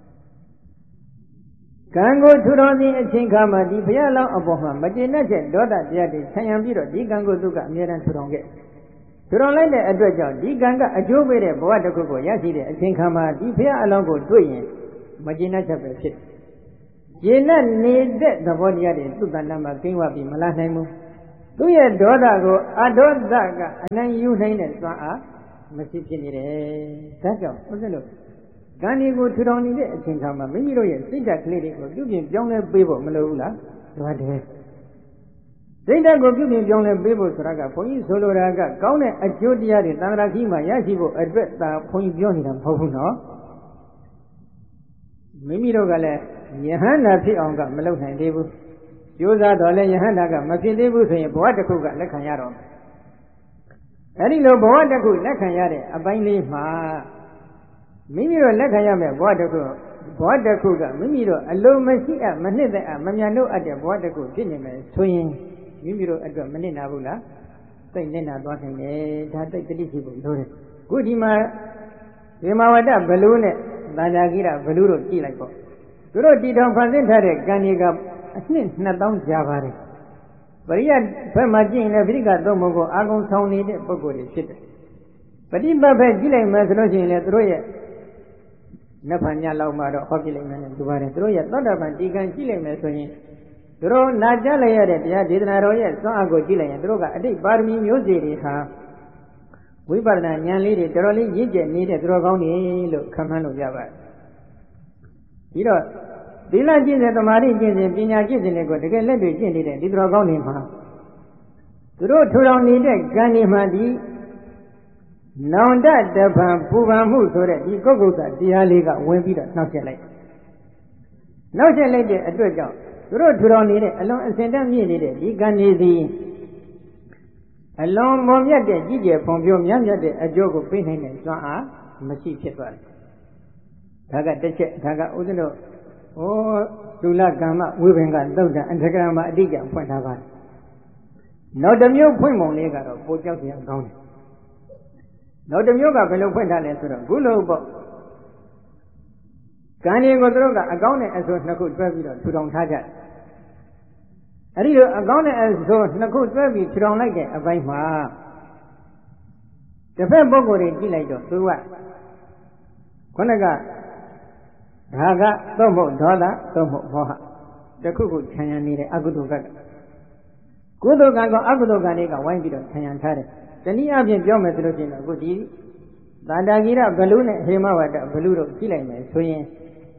ကံကိုထူထောင်ခြင်းအချိန်ခါမှာဒီဘုရားလောင်းအပေါ်မှာမကျေနပ်တဲ့ဒေါသတရားတွေဆံရံပြီးတော့ဒီကံကိုသူကအမြဲတမ်းထူထောင်ခဲ့ထူထောင်လိုက်တဲ့အတွက်ကြောင့်ဒီကံကအကျိုးပေးတဲ့ဘဝတစ်ခုကိုရရှိတဲ့အချိန်ခါမှာဒီဘုရားအလောင်းကိုတွေ့ရင်မကျေနပ်ချက်ပဲဖြစ်ကျေနပ်နေတဲ့သဘောတရားတွေသူ့တဏ္ဍာမှာကိန်းဝပြီးမလာနိုင်ဘူးသူ့ရဲ့ဒေါသကိုအဒေါသကအနိုင်ယူနိုင်တဲ့စွမ်းအားမရှိဖြစ်နေတယ်ဒါကြောင့်ဥစ္စာလို့ကံဒီကိုထူထောင်နေတဲ့အချိန်ခါမှာမိမိတို့ရဲ့စိတ်ဓာတ်ကလေးတွေကိုပြုပြင်ပြောင်းလဲပေးဖို့မလိုဘူးလားဒါတည်းစိတ်ဓာတ်ကိုပြုပြင်ပြောင်းလဲပေးဖို့ဆိုတာကဘုန်းကြီးဆိုလိုတာကကောင်းတဲ့အကျိုးတရားတွေသံဃာကြီးမှာရရှိဖို့အတွက်သာဘုန်းကြီးပြောနေတာမဟုတ်ဘူးနော်မိမိတို့ကလည်းယဟန္တာဖြစ်အောင်ကမလုပ်နိုင်သေးဘူးကြိုးစားတော့လည်းယဟန္တာကမဖြစ်သေးဘူးဆိုရင်ဘဝတစ်ခုကလက်ခံရတော့အဲဒီလိုဘဝတစ်ခုလက်ခံရတဲ့အပိုင်းလေးမှာမိမိတို့လက်ခံရမယ်ဘဝတစ်ခုဘဝတစ်ခုကမိမိတို့အလိုမရှိအပ်မနှစ်သက်အပ်မမြန်လို့အပ်တဲ့ဘဝတစ်ခုဖြစ်နေမယ်ဆိုရင်မိမိတို့အတွက်မနစ်နာဘူးလားသိနစ်နာသွားနိုင်တယ်ဒါသိတတိရှိဖို့လိုတယ်ခုဒီမှာဒီမဝတ္တဘလူနဲ့သာဇာကိရဘလူတို့ကြည့်လိုက်ပေါ့သူတို့တည်ထောင်ဖန်ဆင်းထားတဲ့ကံတွေကအနှစ်နှစ်သောင်းကြာပါတယ်ပရိယတ်ဘက်မှာကြည့်ရင်လည်းပြိဋ္ဌကသုံးပုံကိုအာကုံဆောင်နေတဲ့ပုဂ္ဂိုလ်တွေဖြစ်တယ်ပฏิပတ်ဘက်ကြည့်လိုက်မှဆိုလို့ရှိရင်လည်းသူတို့ရဲ့နတ်ဖန်ညလောက်မှတော့ဟောပြလိုက်မယ်နဲ့ဒီပါတယ်သူတို့ရဲ့သောတာပန်ဒီကံကြည့်လိုက်မယ်ဆိုရင်သူတို့နာကြားလိုက်ရတဲ့တရားဒေသနာတော်ရဲ့စွမ်းအားကိုကြည့်လိုက်ရင်သူတို့ကအတိတ်ပါရမီမျိုးစေ့တွေဟာဝိပဿနာဉာဏ်လေးတွေတော်တော်လေးရင့်ကျက်နေတဲ့သူတော်ကောင်းတွေလို့ခံမှန်းလို့ရပါတယ်ပြီးတော့သီလကျင့်တဲ့သမာဓိကျင့်တဲ့ပညာကျင့်တဲ့ကိုတကယ်လက်တွေ့ကျင့်နေတဲ့ဒီသူတော်ကောင်းတွေမှာသူတို့ထူထောင်နေတဲ့ကံတွေမှာဒီနောင်တတပံပူပန်မှုဆိုတဲ့ဒီကုက္ကုသတရားလေးကဝင်ပြီးတော့နှောက်ယှက်လိုက်နှောက်ယှက်လိုက်တဲ့အတွက်ကြောင့်သူတို့ထူထောင်နေတဲ့အလွန်အစင်တတ်မြင့်နေတဲ့ဒီကံတွေသည်အလွန်မွန်မြတ်တဲ့ကြီးကျယ်ဖွံ့ဖြိုးမြတ်မြတ်တဲ့အကျိုးကိုပေးနိုင်တဲ့စွမ်းအားမရှိဖြစ်သွားတယ်။ဒါကတစ်ချက်ဒါကဥဒ္ဒတို့ဩဒုလကမ္မဝိပင်ကသုတ်တံအထကရမအတိအကျဖွင့်ထားပါတယ်။နောက်တစ်မျိုးဖွင့်ပုံလေးကတော့ပိုကြောက်စရာကောင်းတယ်။နောက်တစ်မျိုးကဘယ်လိုဖွင့်ထားလဲဆိုတော့ခုလိုပေါ့ကံတွေကိုသူတို့ကအကောင်းနဲ့အဆိုးနှစ်ခုတွဲပြီးတော့ထူထောင်ထားကြတယ်။အဲဒီလိုအကောင်းနဲ့အဆိုးနှစ်ခုတွဲပြီးထူထောင်လိုက်တဲ့အပိုင်းမှာတစ်ဖက်ပုဂ္ဂိုလ်တွေကြည့်လိုက်တော့သူကခုနကဒါကသုံးဖို့ဒေါသသုံးဖို့မောဟတခုခုခြံရံနေတဲ့အကုသိုလ်ကကုသိုလ်ကံကအကုသိုလ်ကံတွေကဝိုင်းပြီးတော့ခြံရံထားတယ်။တနည်းအားဖြင့်ပြောမယ်ဆိုလို့ရှိရင်အခုဒီသန္တာဂိရဘလူနဲ့ဟေမဝတ္တဘလူတို့ကြည့်လိုက်မယ်ဆိုရင်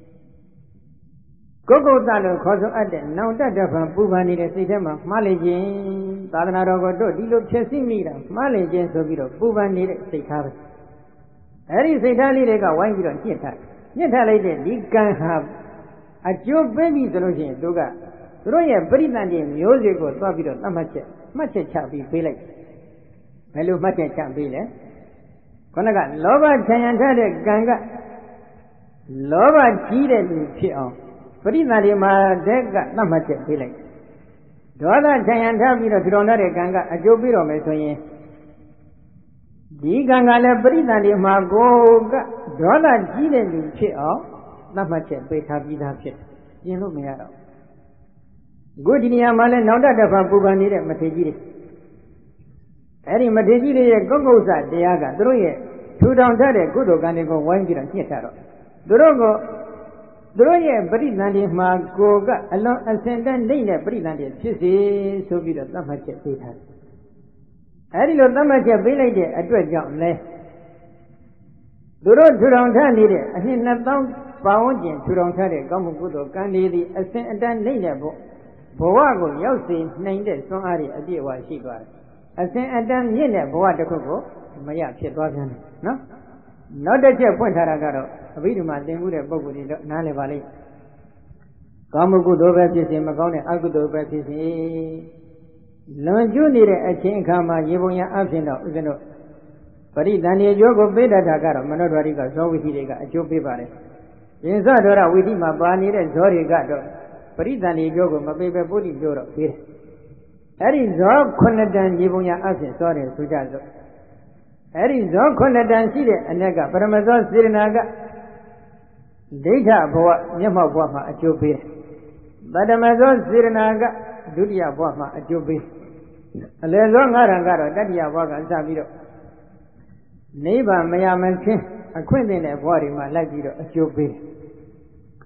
ကုက္ကုတလို့ခေါ်ဆိုအပ်တဲ့နောင်တတဖန်ပူပန်နေတဲ့စိတ်ထဲမှာမှားလေခြင်းသာသနာတော်ကိုတို့ဒီလိုဖြစ်စီမိတာမှားလေခြင်းဆိုပြီးတော့ပူပန်နေတဲ့စိတ်ထားပဲအဲဒီစိတ်ထားလေးတွေကဝိုင်းပြီးတော့ညှစ်ထားညှစ်ထားလိုက်တဲ့ဒီကံဟာအကျိုးပေးပြီဆိုလို့ရှိရင်တို့ကသူတို့ရဲ့ပရိသတ်တွေမျိုးစေ့ကိုသွားပြီးတော့သတ်မှတ်ချက်မှတ်ချက်ချပြီးပေးလိုက်ဘယ်လိုမှတ်ချက်ချပေးလဲခொနကလောဘခြံရံထားတဲ့ကံကလောဘကြီးတဲ့လူဖြစ်အောင်ပရိသတ်တွေမှာတဲ့ကသတ်မှတ်ချက်ပေးလိုက်ဒေါသခြံရံထားပြီးတော့ထူထောင်ထားတဲ့ကံကအကျိုးပေးတော်မယ်ဆိုရင်ဒီကံကလည်းပရိသတ်တွေမှာကိုကဒေါသကြီးတဲ့လူဖြစ်အောင်သတ်မှတ်ချက်ပေးထားပြီးသားဖြစ်ပြင်လို့မရတော့ခုဒီနေရာမှာလည်းနောင်တတဖန်ပူပန်နေတဲ့မထေကြီးတွေအဲ့ဒီမထေကြီးတွေရဲ့ကုက္ကုဆတရားကသူတို့ရဲ့ထူထောင်ထားတဲ့ကုသိုလ်ကံတွေကိုဝိုင်းပြီးတော့ညှစ်ထားတော့သူတို့ကသူတို့ရဲ့ပရိသတ်တွေမှာကိုကအလွန်အစင်တန်းနေတဲ့ပရိသတ်တွေဖြစ်စေဆိုပြီးတော့သတ်မှတ်ချက်ပေးထားတယ်အဲဒီလိုသတ်မှတ်ချက်ပေးလိုက်တဲ့အတွက်ကြောင့်လဲသူတို့ထူထောင်ထားနေတဲ့အနှစ်နှစ်သောင်းပါဝန်းကျင်ထူထောင်ထားတဲ့ကောင်းမှုကုသိုလ်ကံတွေသည်အစင်အတန်းနေတဲ့ဘဝဘဝကိုရောက်စေနိုင်တဲ့စွမ်းအားတွေအပြည့်အဝရှိသွားတယ်အစင်အတန်းမြင့်တဲ့ဘဝတစ်ခုကိုမရဖြစ်သွားပြန်တယ်နော်နောက်တစ်ချက်ဖွင့်ထားတာကတော့အဘိဓမ္မာသင်မှုတဲ့ပုဂ္ဂိုလ်တွေတော့နားလည်ပါလိမ့်ကောင်းမှုကုသိုလ်ပဲဖြစ်စေမကောင်းတဲ့အကုသိုလ်ပဲဖြစ်စေလွန်ကျူးနေတဲ့အချိန်အခါမှာရေပုံရအဖြစ်တော့ဥစ္စနုပရိသန္တိအကျိုးကိုပေးတတ်တာကတော့မနောဓာတိကဇောဝိသီတွေကအကျိုးပေးပါတယ်။ရင်စဒေါရဝိသီမှာပါနေတဲ့ဇောတွေကတော့ပရိသန္တိအကျိုးကိုမပေးပဲပုရိကျိုးတော့ပေးတယ်။အဲဒီဇောခုနှစ်တန်ရေပုံရအဖြစ်ဇောတယ်ဆိုကြစို့။အဲဒီဇောခုနှစ်တန်ရှိတဲ့အ ਨੇ ကပရမဇောစေရနာကဒိဋ္ဌဘဝမျက်မှောက်ဘဝမှာအကျိုးပေးတယ်။ပထမဇောစေရနာကဒုတိယဘဝမှာအကျိုးပေးအလယ်ဆုံးငါးရံကတော့တတိယဘဝကစပြီးတော့နိဗ္ဗာန်မရမချင်းအခွင့်အရေးတဲ့ဘဝတွေမှာလိုက်ပြီးတော့အကျိုးပေး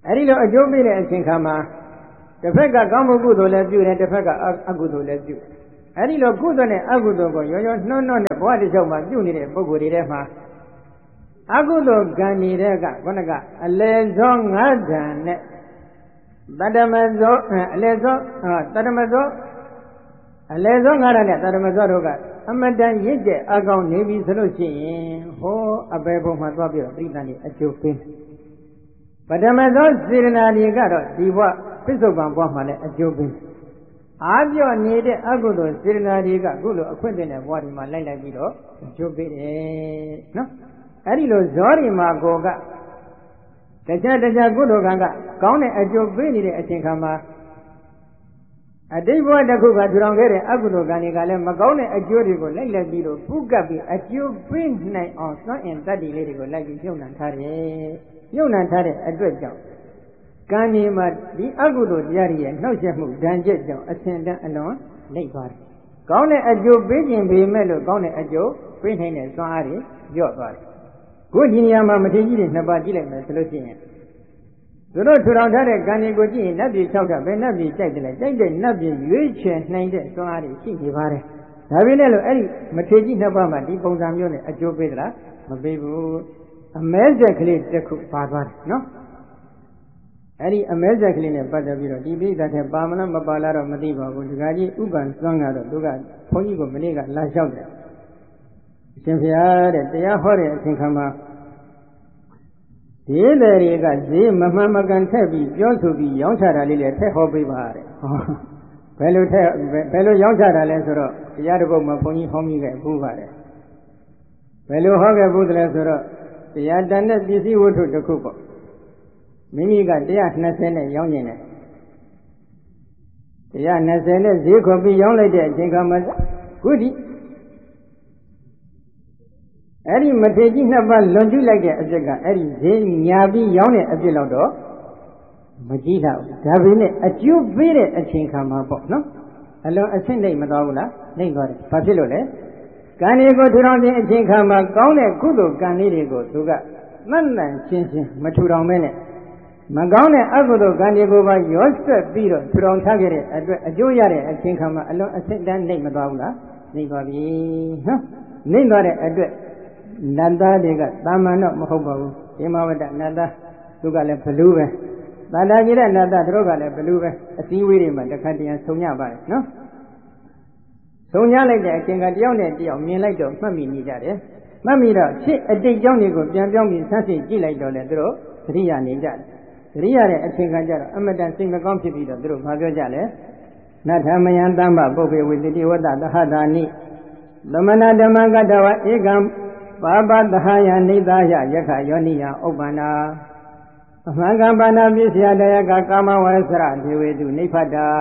အဲ့ဒီလိုအကျိုးပေးတဲ့အချိန်ခါမှာတစ်ဖက်ကကောင်းမှုကုသိုလ်လည်းပြုတယ်တစ်ဖက်ကအကုသိုလ်လည်းပြုအဲ့ဒီလိုကုသိုလ်နဲ့အကုသိုလ်ကိုရောရောနှောနှောနဲ့ဘဝတစ်လျှောက်မှာပြုနေတဲ့ပုဂ္ဂိုလ်တွေထဲမှာအကုသိုလ်ကံနေတဲ့ကခုနကအလေဇောငါးဓာန်နဲ့တတ္တမဇောအလေဇောတတ္တမဇောအလေဇောငါးဓာန်နဲ့တတ္တမဇောတို့ကအမတန်ရစ်တဲ့အကောင်နေပြီဆိုလို့ရှိရင်ဟောအပေဘုံမှာသွားပြီးတော့ပြိတ္တန်ကြီးအကျိုးပေးပထမသောစေရနာတွေကတော့ဒီဘဝပြစ္ဆုတ်ပံဘဝမှာလည်းအကျိုးပေးအားပြော့နေတဲ့အကုသိုလ်စေရနာတွေကအခုလိုအခွင့်အရေးဘဝဒီမှာလိုက်လိုက်ပြီးတော့အကျိုးပေးတယ်နော်အဲ့ဒီလိုဇောဒီမှာကိုကတခြားတခြားကုသိုလ်ကံကကောင်းတဲ့အကျိုးပေးနေတဲ့အချိန်ခါမှာအတိတ်ဘဝတစ်ခုကထူထောင်ခဲ့တဲ့အကုသိုလ်ကံတွေကလည်းမကောင်းတဲ့အကျိုးတွေကိုလိုက်လိုက်ပြီးတော့ပုကပ်ပြီးအကျိုးပေးနိုင်အောင်စွန့်အင်တတ္တိလေးတွေကိုလိုက်ပြီးပြုံးနှံထားတယ်ပြုံးနှံထားတဲ့အတွက်ကြောင့်ကံဒီမှာဒီအကုသိုလ်တရားတွေရဲ့နှောက်ယှက်မှုဒဏ်ချက်ကြောင့်အစဉ်တန်းအလွန်နှိပ်သွားတယ်။ကောင်းတဲ့အကျိုးပေးခြင်းပေမဲ့လို့ကောင်းတဲ့အကျိုးပေးနိုင်တဲ့စွမ်းအားတွေလျော့သွားတယ်။ကိုယ်ဒီနေရာမှာမထေကြီးတွေနှစ်ပါးကြည့်လိုက်မယ်ဆိုလို့ရှိရင်သူတို့ထူထောင်ထားတဲ့ကံတွေကိုကြည့်ရင်နတ်ပြည်၆ဓာတ်ပဲနတ်ပြည်ကြိုက်တယ်လေကြိုက်တဲ့နတ်ပြည်ရွေးချယ်နိုင်တဲ့စွမ်းအားတွေရှိနေပါတယ်။ဒါပေမဲ့လို့အဲ့ဒီမထေကြီးနှစ်ပါးမှာဒီပုံစံမျိုးနဲ့အကျိုးပေးသလားမပေးဘူး။အမဲဆက်ကလေးတစ်ခုပါသွားတယ်နော်။အဲ့ဒီအမဲဆက်ကလေးနဲ့ပတ်သက်ပြီးတော့ဒီပိဋကထဲပါမလားမပါလားတော့မသိပါဘူး။ဒီကကြီးဥပ္ပန်စွမ်းကတော့သူကဘုန်းကြီးကမနေ့ကလာလျှောက်တယ်။အရှင်ဘုရားတဲ့တရားဟောတဲ့အချိန်ခါမှာဒီလေတွေကဈေးမမှန်မကန်ထက်ပြီးပြောဆိုပြီးရောင်းချတာလေးလည်းထက်ဟောပေးပါတဲ့ဟောဘယ်လိုထက်ဘယ်လိုရောင်းချတာလဲဆိုတော့တရားတစ်ပုဒ်မှာဘုန်းကြီးဟောမိခဲ့ဘူးပါတယ်ဘယ်လိုဟောခဲ့ဘူးလဲဆိုတော့တရားတန်တဲ့ပစ္စည်းဝတ္ထုတစ်ခုပေါ့မိမိကတရား၂၀နဲ့ရောင်းနေတယ်တရား၂၀နဲ့ဈေးခေါ်ပြီးရောင်းလိုက်တဲ့အချိန်ကမှခုဒီအဲ့ဒီမထေကြီးနှစ်ပါးလွန်ကျူးလိုက်တဲ့အဖြစ်ကအဲ့ဒီဈေးညာပြီးရောင်းတဲ့အဖြစ်တော့မကြည့်တော့ဒါပေမဲ့အကျိုးပေးတဲ့အချိန်ခါမှာပေါ့နော်အလွန်အဆင့်နိုင်မသွားဘူးလားနိုင်သွားတယ်ဘာဖြစ်လို့လဲကံတွေကိုထူထောင်ခြင်းအချိန်ခါမှာကောင်းတဲ့ကုသိုလ်ကံလေးတွေကိုသူကမှန်မှန်ရှင်းရှင်းမထူထောင်မဲနဲ့မကောင်းတဲ့အကုသိုလ်ကံတွေကိုပါရောဆက်ပြီးတော့ထူထောင်ထားခဲ့တဲ့အတွက်အကျိုးရတဲ့အချိန်ခါမှာအလွန်အဆင့်တန်းနိုင်မသွားဘူးလားနိုင်သွားပြီနော်နိုင်သွားတဲ့အတွက်နတ်သားတွေကတာမန်တော့မဟုတ်ပါဘူးဒီမဝတ္တနတ်သားသူကလည်းဘလူးပဲသာတာကြီးတဲ့နတ်သားတို့ကလည်းဘလူးပဲအစည်းဝေးတွေမှာတစ်ခါတည်းဆုံညပါတယ်နော်ဆုံညလိုက်တဲ့အချိန်ကတယောက်နဲ့တယောက်မြင်လိုက်တော့မှတ်မိနေကြတယ်မှတ်မိတော့ဖြစ်အတိတ်ကြောင့်တွေကိုပြန်ပြောင်းပြီးဆန်းစစ်ကြည့်လိုက်တော့လေသူတို့သတိရနေကြတယ်သတိရတဲ့အချိန်ကကျတော့အမတန်စိတ်မကောင်းဖြစ်ပြီးတော့သူတို့ဘာပြောကြလဲနထမယံတမ္ပပုပ္ပေဝိတ္တိဝတ္တသဟတာနိသမဏဓမ္မကတဝဧကံပါပသဟယနိသယယခယောနိယဥပ္ပန္နာအမှန်ကပါဏပိစယတယကကာမဝရစရဒေဝေတုနိဖတ္တာ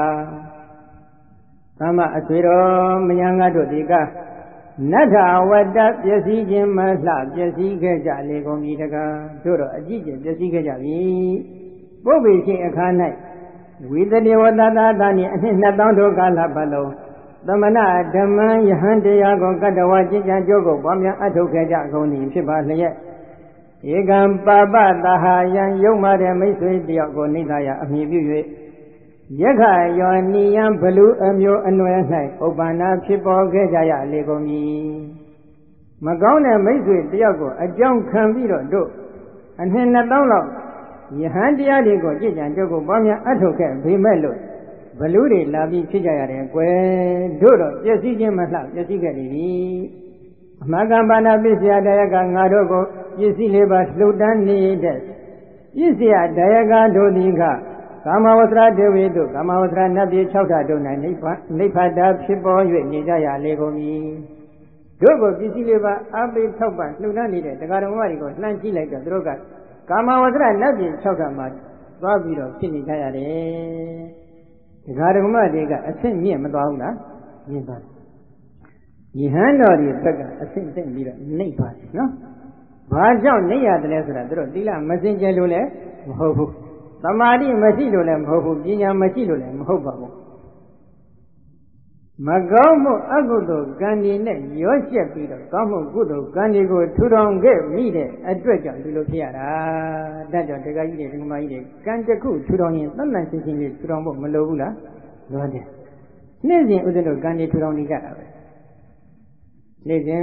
သမအဆွေတော်မယံငါတို့ဒီကနတ္ထဝတ္တပျက်စီးခြင်းမလှပျက်စီးခဲ့ကြလေကုန်ပြီတကားတို့တော့အကြည့်ကျပျက်စီးခဲ့ကြပြီပုပ္ပေရှင်အခါ၌ဝိတတေဝတ္တသာသာနိအနှစ်နှစ်သောင်းတို့ကာလပတ်လုံးသမဏဓမ္မယဟန်တရားကိုကတ္တဝကျင့်ကြံကြိုးကိုပွားများအထုတ်ခဲ့ကြကုန်သည်ဖြစ်ပါလျက်ဧကံပါပသဟာယံယုံမာတဲ့မိတ်ဆွေတယောက်ကိုနိသယအမည်ပြု၍ယက္ခယောနိယံဘလူအမျိုးအနွယ်၌ဥပ္ပန္နာဖြစ်ပေါ်ခဲ့ကြရလေကုန်မည်မကောင်းတဲ့မိတ်ဆွေတယောက်ကိုအကြောင်းခံပြီးတော့တို့အနှစ်နှစ်သောင်းလောက်ယဟန်တရားတွေကိုကြင့်ကြံကြိုးကိုပွားများအထုတ်ခဲ့ပေမဲ့လို့ဘလူတွေလာပြီးဖြစ်ကြရတယ်ကွယ်တို့တော့ပျက်စီးခြင်းမလှပျက်စီးခဲ့နေပြီအမကံပါဏပိစယတယကငါတို့ကိုပစ္စည်းလေးပါလှုပ်တန်းနေတဲ့ပစ္စယတယကတို့သည်ကကာမဝဆရာဒေဝေတို့ကာမဝဆရာနတ်ပြည်၆ဓာတ်တို့၌နိဗ္ဗာန်နိဗ္ဗာန်ဖြစ်ပေါ်၍နေကြရလေကုန်မည်တို့ကိုပစ္စည်းလေးပါအပိထောက်ပံ့လှုပ်တန်းနေတဲ့တရားတော်မတွေကိုလှမ်းကြည့်လိုက်တော့တို့ကကာမဝဆရာနတ်ပြည်၆ဓာတ်မှာသွားပြီးတော့ဖြစ်နေကြရတယ်ဒကာဒကမတွေကအဆင့်မြင့်မသွားဘူးလားမြင့်သွားတယ်ယဟန်တော်တွေဘက်ကအဆင့်တက်ပြီးတော့နှိပ်ပါတယ်နော်ဘာကြောင့်နှိပ်ရတယ်လဲဆိုတာတို့သီလမစင်ကြယ်လို့လည်းမဟုတ်ဘူးသမာဓိမရှိလို့လည်းမဟုတ်ဘူးပညာမရှိလို့လည်းမဟုတ်ပါဘူးမကောင်းမှုအကုသိုလ်ကံဒီနဲ့ရောရှက်ပြီးတော့ကောင်းမှုကုသိုလ်ကံဒီကိုထူထောင်ခဲ့မိတဲ့အတွက်ကြောင့်ဒီလိုဖြစ်ရတာဒါကြောင့်တက္ကကြီးတွေဒကမကြီးတွေကံတစ်ခုထူထောင်ရင်တန်တန်ရှင်းရှင်းလေးထူထောင်ဖို့မလိုဘူးလားလိုတယ်နေ့စဉ်ဥဒ္ဒတို့ကံဒီထူထောင်နေကြတာပဲနေ့စဉ်